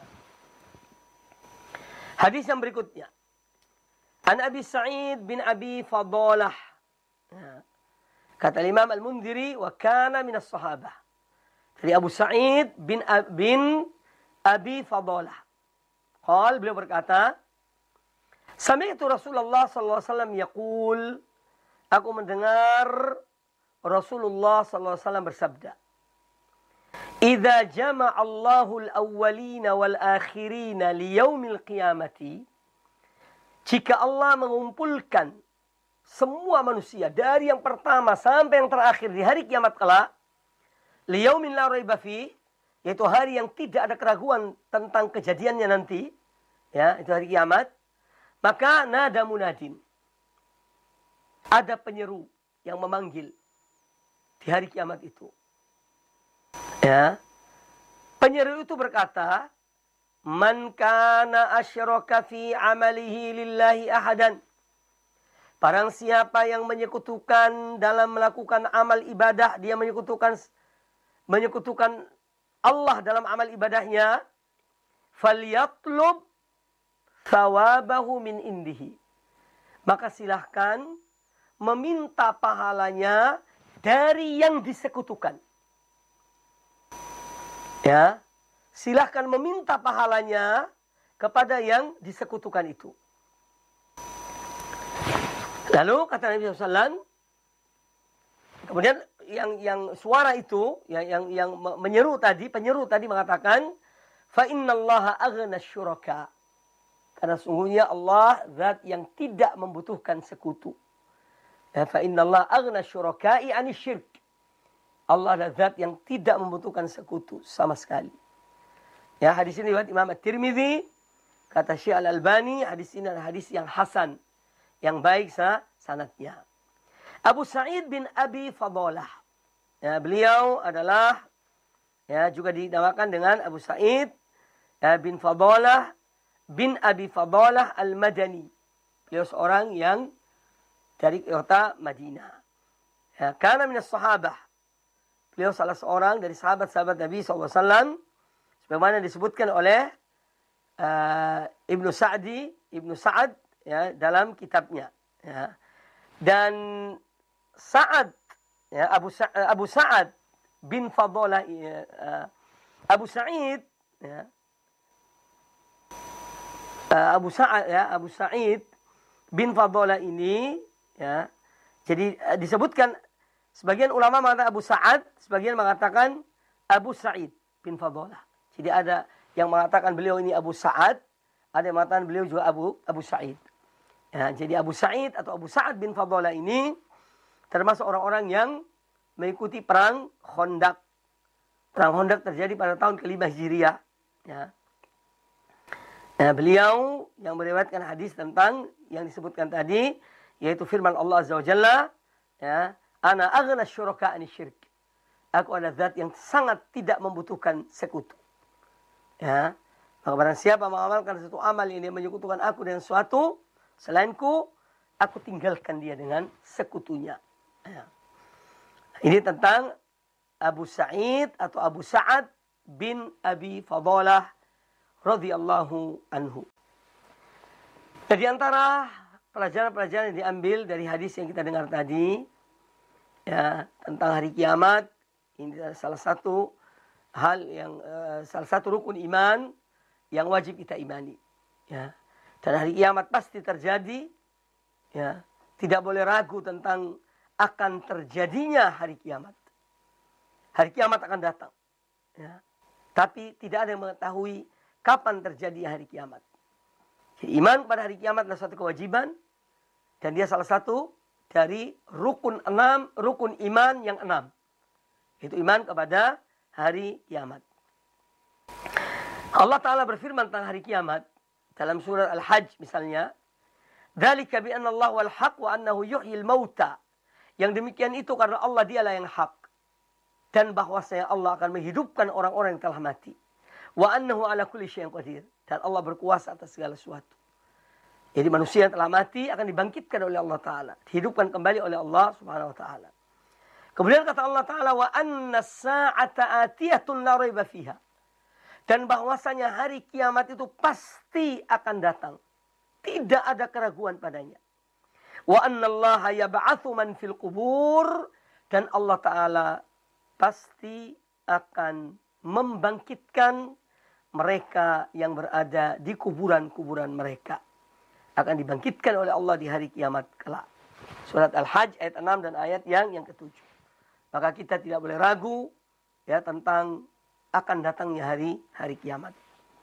Hadis yang berikutnya. An Abi Sa'id bin Abi Fadalah. Ya. Kata Imam Al-Mundhiri, wa kana minas sahabah. Dari Abu Sa'id bin Abi Fadalah. Beliau berkata, Sami'tu Rasulullah sallallahu alaihi wasallam yaqul, aku mendengar Rasulullah sallallahu alaihi wasallam bersabda, "Idza jama'a Allahu al-awwalina wal akhirina li yaumil qiyamati." Jika Allah mengumpulkan semua manusia dari yang pertama sampai yang terakhir di hari kiamat kelak, li yaumin la raiba fi, yaitu hari yang tidak ada keraguan tentang kejadiannya nanti, ya, itu hari kiamat. Maka nada munadin, ada penyeru yang memanggil di hari kiamat itu. Ya, penyeru itu berkata, man kana asyraka fi amalihi lillahi ahadan. Barang siapa yang menyekutukan dalam melakukan amal ibadah, dia menyekutukan Allah dalam amal ibadahnya, falyatlub thawabahu min indihi. Maka silahkan meminta pahalanya dari yang disekutukan. Ya, silahkan meminta pahalanya kepada yang disekutukan itu. Lalu kata Nabi SAW, kemudian yang suara itu, yang penyeru tadi mengatakan, fa innallaha aghna syuraka. Karena sungguhnya Allah zat yang tidak membutuhkan sekutu. Ya, fa innallaha aghna syuraka'i 'ani syirk. Allah adalah zat yang tidak membutuhkan sekutu sama sekali. Ya, hadis ini riwayat Imam At-Tirmidzi, kata Syekh Al-Albani, hadis ini adalah hadis yang hasan, yang baik sanadnya. Abu Sa'id bin Abi Fadalah. Ya, beliau adalah, ya, juga dinamakan dengan Abu Sa'id bin Fadalah bin Abi Fadalah Al-Madani. Beliau seorang yang dari kota Madinah. Ya, kana minas sahabah. Beliau salah seorang dari sahabat-sahabat Nabi SAW. Sebagaimana disebutkan oleh Ibnu Sa'ad, ya, dalam kitabnya. Ya. Dan Sa'ad, ya, Abu Sa'ad bin Fadalah, Abu Sa'id, ya, Abu Sa'id bin Fadalah ini, ya, jadi disebutkan, sebagian ulama mengatakan Abu Sa'ad, sebagian mengatakan Abu Sa'id bin Fadalah. Jadi ada yang mengatakan beliau ini Abu Sa'ad, ada yang mengatakan beliau juga Abu Sa'id. Ya, jadi Abu Sa'id atau Abu Sa'ad bin Fadalah ini termasuk orang-orang yang mengikuti perang Khandaq. Perang Khandaq terjadi pada tahun ke-5 Hijriah. Ya. Nah, beliau yang meriwayatkan hadis tentang yang disebutkan tadi, yaitu firman Allah Azza wa Jalla, ya, ana aghna syuraka 'ani syirk. Aku adalah zat yang sangat tidak membutuhkan sekutu. Ya. Maka barang siapa mengamalkan satu amal yang dia menyekutukan aku dengan suatu selainku, aku tinggalkan dia dengan sekutunya. Ya. Ini tentang Abu Sa'id atau Abu Sa'ad bin Abi Fadalah radhiyallahu anhu. Nah, di antara pelajaran-pelajaran yang diambil dari hadis yang kita dengar tadi, ya, tentang hari kiamat, ini salah satu hal yang salah satu rukun iman yang wajib kita imani, ya. Dan hari kiamat pasti terjadi, ya. Tidak boleh ragu tentang akan terjadinya hari kiamat. Hari kiamat akan datang, ya. Tapi tidak ada yang mengetahui kapan terjadi hari kiamat. Jadi iman pada hari kiamat adalah suatu kewajiban, dan dia salah satu dari rukun iman yang 6. Itu iman kepada hari kiamat. Allah Ta'ala berfirman tentang hari kiamat dalam surat Al-Hajj misalnya, "Dzalika bi anna Allah wal haq wa annahu yuhyil mauta." Yang demikian itu karena Allah dialah yang hak, dan bahwasanya Allah akan menghidupkan orang-orang yang telah mati. Wa annahu ala kulli syai'in qadir, dan Allah berkuasa atas segala sesuatu. Jadi manusia yang telah mati akan dibangkitkan oleh Allah Ta'ala, dihidupkan kembali oleh Allah Subhanahu wa Ta'ala. Kemudian kata Allah Ta'ala, "Wa anna as-sa'ata atiyatun la raiba fiha." Dan bahwasanya hari kiamat itu pasti akan datang. Tidak ada keraguan padanya. "Wa anna Allaha yab'atsu man fil qubur." Dan Allah Ta'ala pasti akan membangkitkan mereka yang berada di kuburan-kuburan mereka. Akan dibangkitkan oleh Allah di hari kiamat kelak. Surat Al-Hajj ayat 6 dan ayat yang ke-7. Maka kita tidak boleh ragu, ya, tentang akan datangnya hari kiamat.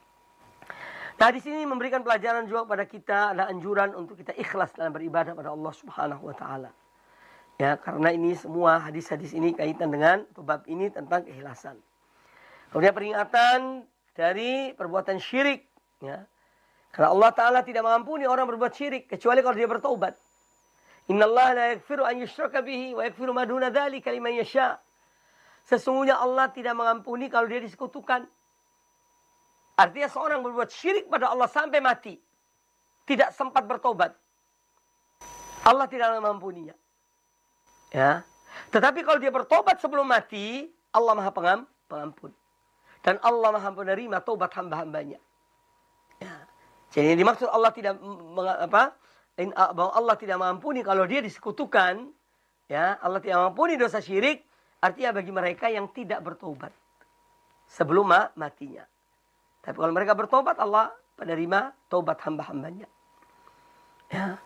Nah, di sini memberikan pelajaran juga kepada kita, ada anjuran untuk kita ikhlas dalam beribadah pada Allah Subhanahu wa Ta'ala. Ya, karena ini semua hadis-hadis ini kaitan dengan bab ini tentang keikhlasan. Kemudian peringatan dari perbuatan syirik, ya. Karena Allah Ta'ala tidak mengampuni orang berbuat syirik kecuali kalau dia bertaubat. Innallaha la yaghfiru an yushraka bihi wa yaghfiru ma duna dzalika liman yasha. Sesungguhnya Allah tidak mengampuni kalau dia disekutukan. Artinya seorang berbuat syirik pada Allah sampai mati, tidak sempat bertobat, Allah tidak mengampuninya. Ya. Tetapi kalau dia bertobat sebelum mati, Allah Maha Pengampun. Dan Allah Maha Penerima taubat hamba-hambanya. Ya. Jadi yang dimaksud Allah tidak bahwa Allah tidak mengampuni kalau dia disekutukan, ya, Allah tidak mengampuni dosa syirik, artinya bagi mereka yang tidak bertobat sebelum matinya. Tapi kalau mereka bertobat, Allah menerima taubat hamba-hambanya. Ya.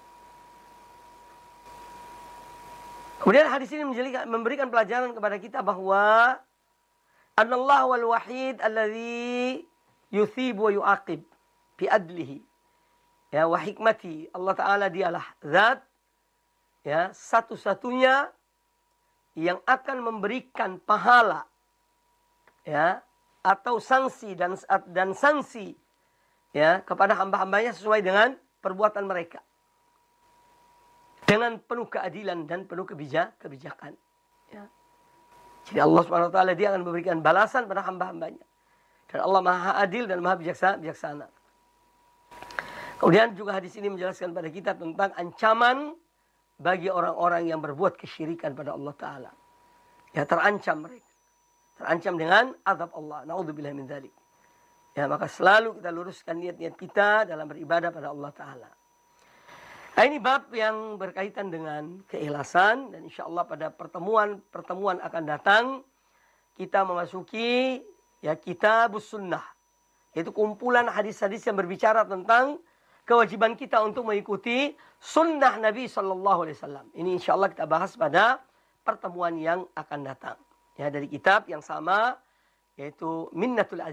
Kemudian hadis ini memberikan pelajaran kepada kita bahwa Anallahu wal wahid alladhi yuthibu wa yu'aqib bi adlihi. Ya, wa hikmati. Allah Ta'ala dialah zat, ya, satu-satunya yang akan memberikan pahala, ya, atau sanksi dan sanksi, ya, kepada hamba-hambanya sesuai dengan perbuatan mereka. Dengan penuh keadilan dan penuh kebijakan. Ya. Jadi Allah SWT dia akan memberikan balasan pada hamba-hambanya. Dan Allah Maha Adil dan Maha Bijaksana. Kemudian juga hadis ini menjelaskan pada kita tentang ancaman bagi orang-orang yang berbuat kesyirikan pada Allah Ta'ala. Ya, terancam mereka. Terancam dengan azab Allah. Na'udzubillah min dzalik. Ya, maka selalu kita luruskan niat-niat kita dalam beribadah pada Allah Ta'ala. Nah, ini bab yang berkaitan dengan keikhlasan. Dan insya Allah pada pertemuan akan datang, kita memasuki, ya, Kitabus Sunnah. Yaitu kumpulan hadis-hadis yang berbicara tentang kewajiban kita untuk mengikuti sunnah Nabi SAW. Ini insya Allah kita bahas pada pertemuan yang akan datang. Ya, dari kitab yang sama, yaitu Minnatul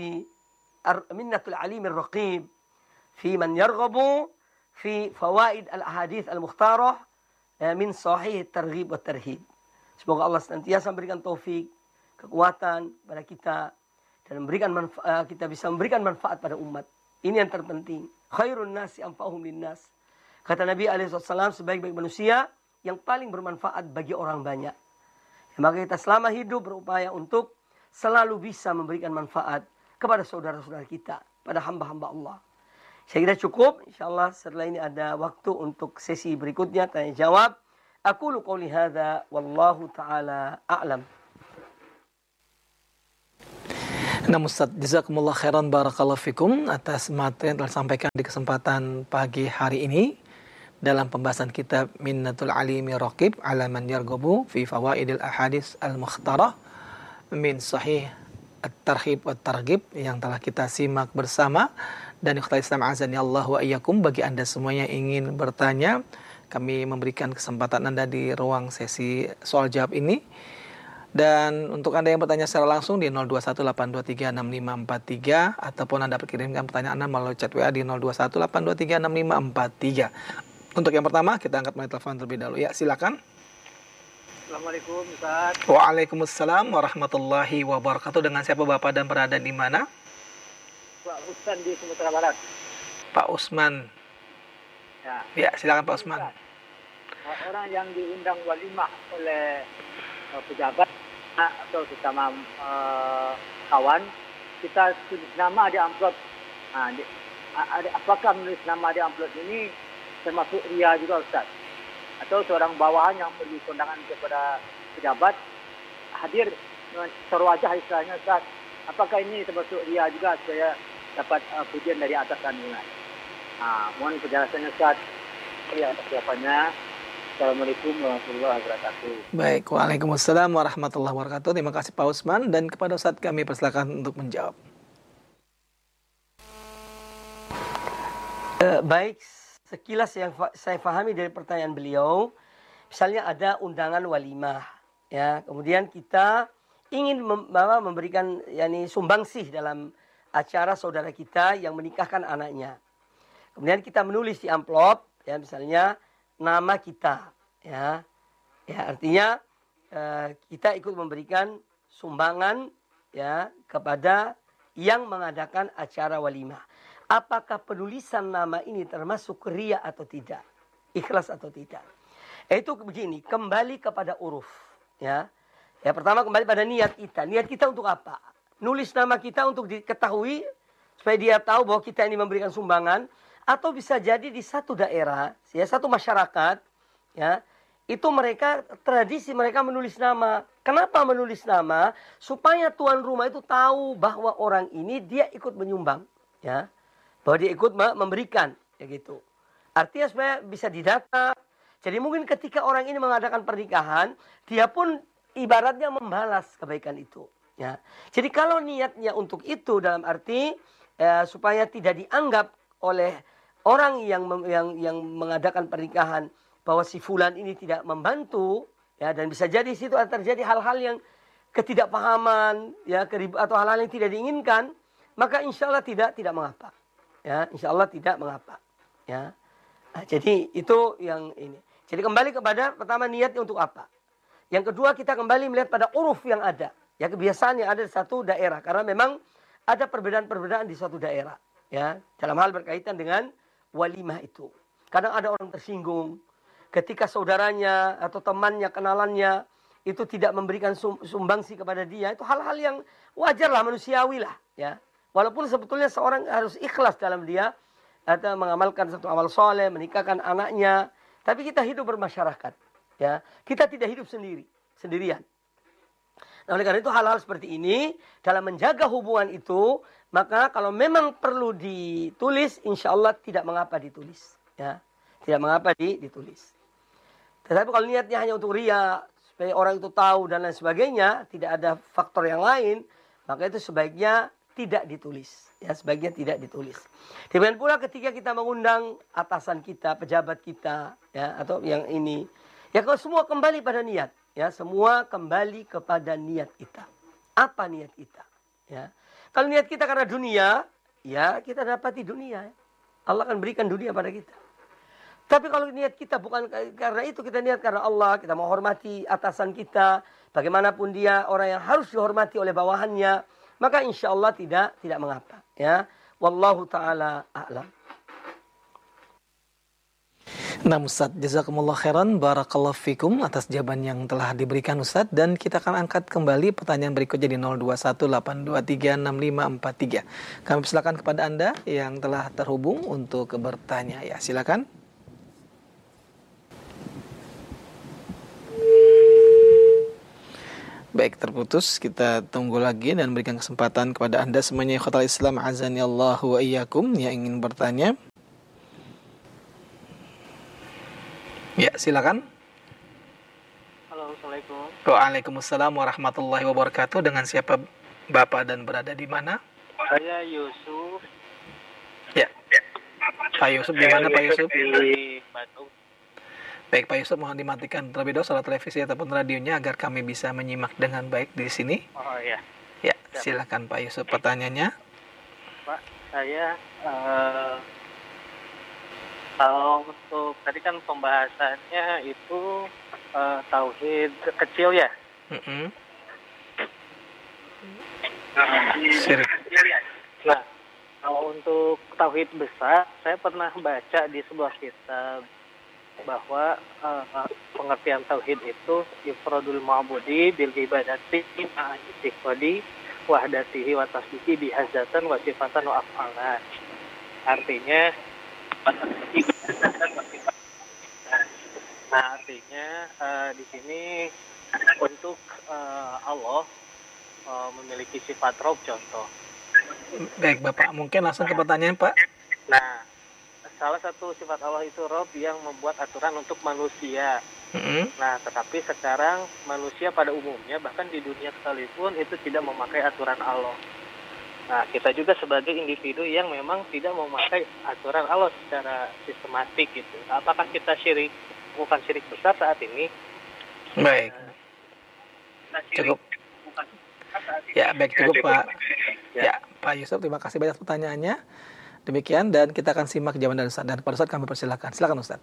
Alimir Raqib fi man yarghabu fi fawaid al-ahadith al-mukhtarah min sahih targhib wa tarhib. Semoga Allah senantiasa memberikan taufik, kekuatan pada kita, dan kita bisa memberikan manfaat pada umat. Ini yang terpenting. Khairun nasi anfa'uhum linnas. Kata Nabi SAW, sebaik-baik manusia yang paling bermanfaat bagi orang banyak. Ya, maka kita selama hidup berupaya untuk selalu bisa memberikan manfaat kepada saudara-saudara kita, pada hamba-hamba Allah. Saya kira cukup. InsyaAllah setelah ini ada waktu untuk sesi berikutnya, tanya jawab. Aqulu qouli hadza wallahu ta'ala a'lam. Nah Ustaz, jazakumullah khairan barakallahu fikum atas materi yang telah disampaikan di kesempatan pagi hari ini dalam pembahasan kitab Minnatul Alimi Raqib ala man yarghabu fi fawaidil ahadits al-mukhtarah min sahih at-tarhib wa targhib yang telah kita simak bersama. Dan ikhwal Islam azani Allah wa iyyakum, bagi Anda semuanya yang ingin bertanya, kami memberikan kesempatan Anda di ruang sesi soal jawab ini. Dan untuk Anda yang bertanya secara langsung di 0218236543 ataupun Anda kirimkan pertanyaan Anda melalui chat WA di 0218236543. Untuk yang pertama kita angkat melalui telepon terlebih dahulu. Ya, silakan. Assalamualaikum Ustaz. Waalaikumsalam warahmatullahi wabarakatuh. Dengan siapa Bapak dan berada di mana? Pak Usman di Sumatera Barat. Pak Usman. Ya, silakan Pak Usman. Orang yang diundang walimah oleh pejabat atau sesama kawan, kita tulis nama di amplop. Apakah menulis nama di amplop ini termasuk ria juga Ustaz? Atau seorang bawahan yang beri kondangan kepada pejabat hadir terwajah istilahnya Ustaz, apakah ini termasuk ria juga supaya dapat pujian dari atasan ini? Mohon penjelasannya Ustaz. Ya, jawabannya. Assalamualaikum warahmatullahi wabarakatuh. Baik, waalaikumsalam warahmatullahi wabarakatuh. Terima kasih Pak Usman, dan kepada Ustaz kami persilakan untuk menjawab. Baik, sekilas yang saya pahami dari pertanyaan beliau, misalnya ada undangan walimah, ya, kemudian kita ingin memberikan sumbangsih dalam acara saudara kita yang menikahkan anaknya. Kemudian kita menulis di amplop, ya, misalnya nama kita, ya artinya kita ikut memberikan sumbangan, ya, kepada yang mengadakan acara walimah. Apakah penulisan nama ini termasuk riya atau tidak, ikhlas atau tidak? Itu begini, kembali kepada uruf, ya. Pertama kembali pada niat kita. Niat kita untuk apa? Nulis nama kita untuk diketahui supaya dia tahu bahwa kita ini memberikan sumbangan. Atau bisa jadi di satu daerah, ya, satu masyarakat, ya, itu mereka tradisi mereka menulis nama. Kenapa menulis nama? Supaya tuan rumah itu tahu bahwa orang ini dia ikut menyumbang, ya, bahwa dia ikut memberikan, ya gitu. Artinya supaya bisa didata. Jadi mungkin ketika orang ini mengadakan pernikahan, dia pun ibaratnya membalas kebaikan itu, ya. Jadi kalau niatnya untuk itu dalam arti supaya tidak dianggap oleh orang yang mengadakan pernikahan bahwa si fulan ini tidak membantu, ya, dan bisa jadi situ terjadi hal-hal yang ketidakpahaman, ya, atau hal-hal yang tidak diinginkan, maka insya Allah tidak mengapa, ya, insya Allah tidak mengapa, ya. Nah, jadi itu yang ini. Jadi kembali kepada pertama niatnya untuk apa. Yang kedua kita kembali melihat pada uruf yang ada, ya, kebiasaan yang ada di satu daerah, karena memang ada perbedaan-perbedaan di suatu daerah, ya, dalam hal berkaitan dengan walimah itu. Kadang ada orang tersinggung ketika saudaranya atau temannya, kenalannya itu tidak memberikan sumbangsi kepada dia. Itu hal-hal yang wajar lah, manusiawi lah, ya. Walaupun sebetulnya seorang harus ikhlas dalam dia atau mengamalkan satu amal soleh, menikahkan anaknya. Tapi kita hidup bermasyarakat, ya. Kita tidak hidup sendirian. Nah, oleh karena itu hal-hal seperti ini dalam menjaga hubungan itu, maka kalau memang perlu ditulis, insya Allah tidak mengapa ditulis, ya, tidak mengapa ditulis. Tetapi kalau niatnya hanya untuk riya, supaya orang itu tahu dan lain sebagainya, tidak ada faktor yang lain, maka itu sebaiknya tidak ditulis, ya, sebaiknya tidak ditulis. Demikian pula ketika kita mengundang atasan kita, pejabat kita, ya, atau yang ini, ya, kalau semua kembali pada niat. Ya, semua kembali kepada niat kita. Apa niat kita? Ya. Kalau niat kita karena dunia, ya, kita dapati dunia. Allah akan berikan dunia pada kita. Tapi kalau niat kita bukan karena itu, kita niat karena Allah, kita mau hormati atasan kita, bagaimanapun dia orang yang harus dihormati oleh bawahannya, maka insya Allah tidak mengapa. Ya, wallahu taala a'lam. Nah Ustaz, jazakumullah khairan, barakallahu fikum atas jawaban yang telah diberikan Ustaz. Dan kita akan angkat kembali pertanyaan berikutnya di 0218236543. Kami persilakan kepada Anda yang telah terhubung untuk bertanya, ya, silakan. Baik, terputus. Kita tunggu lagi dan berikan kesempatan kepada Anda semuanya ikhwatal Islam azani Allahu wa iyyakum yang ingin bertanya. Ya, silakan. Halo, Assalamualaikum. Waalaikumsalam warahmatullahi wabarakatuh. Dengan siapa Bapak dan berada di mana? Saya Yusuf Ya. Pak Yusuf di mana Pak Yusuf? di Bandung. Baik Pak Yusuf, mohon dimatikan terlebih dahulu salah televisi ataupun radionya agar kami bisa menyimak dengan baik di sini. Oh iya, Ya, silakan Pak Yusuf pertanyaannya. Pak. Saya kalau untuk tadi kan pembahasannya itu tauhid kecil ya. Mm-mm. Syirik. Nah, kalau untuk tauhid besar, saya pernah baca di sebuah kitab bahwa pengertian tauhid itu ifradul ma'budi bil ibadati ma'atiqadi wahdatihi wa tasdiqi bihazatan wa sifatan wa af'alan. Artinya di sini untuk Allah memiliki sifat Rabb contoh. Baik Bapak, mungkin langsung ke pertanyaan Pak. Nah, salah satu sifat Allah itu Rabb yang membuat aturan untuk manusia. Mm-mm. Nah, tetapi sekarang manusia pada umumnya bahkan di dunia sekalipun itu tidak memakai aturan Allah. Nah, kita juga sebagai individu yang memang tidak memakai aturan Allah secara sistematik gitu. Apakah kita syirik? Bukan syirik besar saat ini. Baik. Cukup. Ya, baik cukup Pak. Ya, Pak Yusuf, terima kasih banyak pertanyaannya. Demikian dan kita akan simak jawaban dari Ustaz. Dan pada saat kami persilakan. Silakan Ustaz.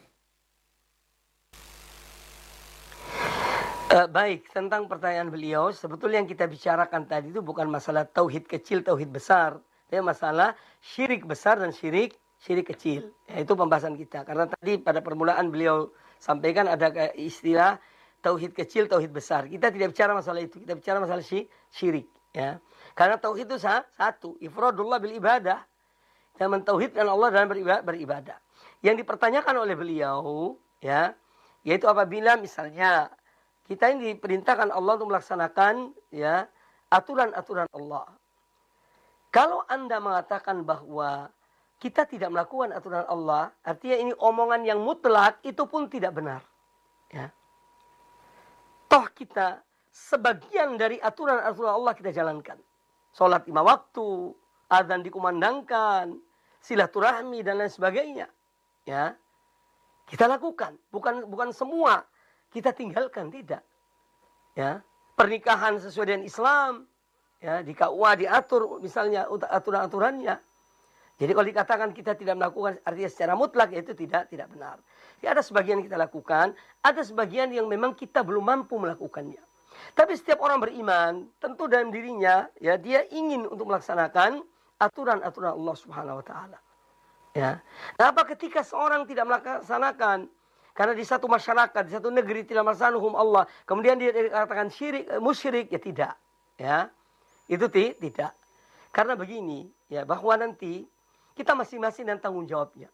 Baik, tentang pertanyaan beliau, sebetulnya yang kita bicarakan tadi itu bukan masalah tauhid kecil, tauhid besar. Tapi masalah syirik besar dan syirik kecil. Ya, itu pembahasan kita. Karena tadi pada permulaan beliau sampaikan ada istilah tauhid kecil, tauhid besar. Kita tidak bicara masalah itu. Kita bicara masalah syirik. Ya. Karena tauhid itu satu. Ifradullah bil ibadah. Yang mentauhidkan Allah dalam beribadah. Yang dipertanyakan oleh beliau, ya, yaitu apabila misalnya kita ini diperintahkan Allah untuk melaksanakan ya aturan-aturan Allah. Kalau Anda mengatakan bahwa kita tidak melakukan aturan Allah, artinya ini omongan yang mutlak, itu pun tidak benar. Ya. Toh kita sebagian dari aturan-aturan Allah kita jalankan. Sholat 5 waktu, azan dikumandangkan, silaturahmi dan lain sebagainya. Ya. Kita lakukan, bukan semua kita tinggalkan, tidak. Ya, pernikahan sesuai dengan Islam, ya, di KUA diatur misalnya aturan-aturannya. Jadi kalau dikatakan kita tidak melakukan artinya secara mutlak, itu tidak benar. Ya, ada sebagian kita lakukan, ada sebagian yang memang kita belum mampu melakukannya. Tapi setiap orang beriman, tentu dalam dirinya ya dia ingin untuk melaksanakan aturan-aturan Allah Subhanahu wa taala. Ya. Nah, apa ketika seorang tidak melaksanakan karena di satu masyarakat, di satu negeri tidak melaksanakan hukum Allah, kemudian dia dikatakan syirik, musyrik, ya tidak. Ya. Itu tidak. Karena begini, ya, bahwa nanti kita masing-masing dan tanggung jawabnya.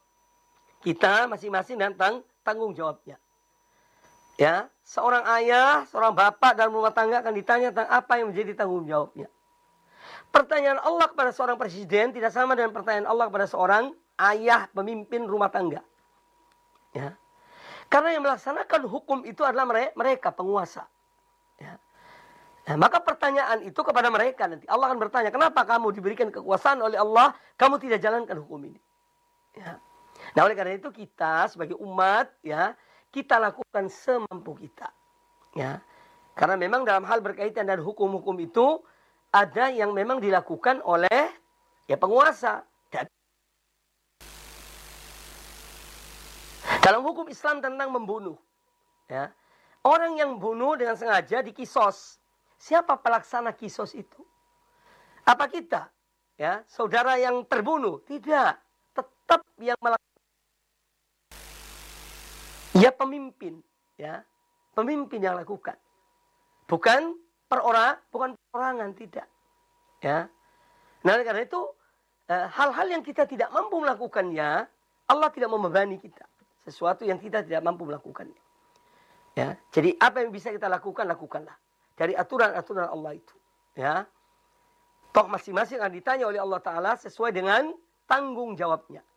Kita masing-masing dan tanggung jawabnya. Ya, seorang ayah, seorang bapak dalam rumah tangga akan ditanya tentang apa yang menjadi tanggung jawabnya. Pertanyaan Allah kepada seorang presiden tidak sama dengan pertanyaan Allah kepada seorang ayah pemimpin rumah tangga. Ya. Karena yang melaksanakan hukum itu adalah mereka penguasa. Ya. Nah, maka pertanyaan itu kepada mereka nanti. Allah akan bertanya, kenapa kamu diberikan kekuasaan oleh Allah, kamu tidak jalankan hukum ini? Ya. Nah, oleh karena itu kita sebagai umat, ya, kita lakukan semampu kita. Ya. Karena memang dalam hal berkaitan dengan hukum-hukum itu, ada yang memang dilakukan oleh ya penguasa. Dalam hukum Islam tentang membunuh, ya, orang yang bunuh dengan sengaja dikisos. Siapa pelaksana kisos itu? Apa kita? Ya, saudara yang terbunuh? Tidak. Tetap yang melakukan. Ya pemimpin, ya, pemimpin yang lakukan. Bukan perorangan, tidak. Ya. Nah, karena itu hal-hal yang kita tidak mampu melakukannya, Allah tidak membebani kita. Sesuatu yang kita tidak mampu melakukannya. Ya, jadi apa yang bisa kita lakukan, lakukanlah. dari aturan-aturan Allah itu. Ya. Toh masing-masing akan ditanya oleh Allah Ta'ala sesuai dengan tanggung jawabnya.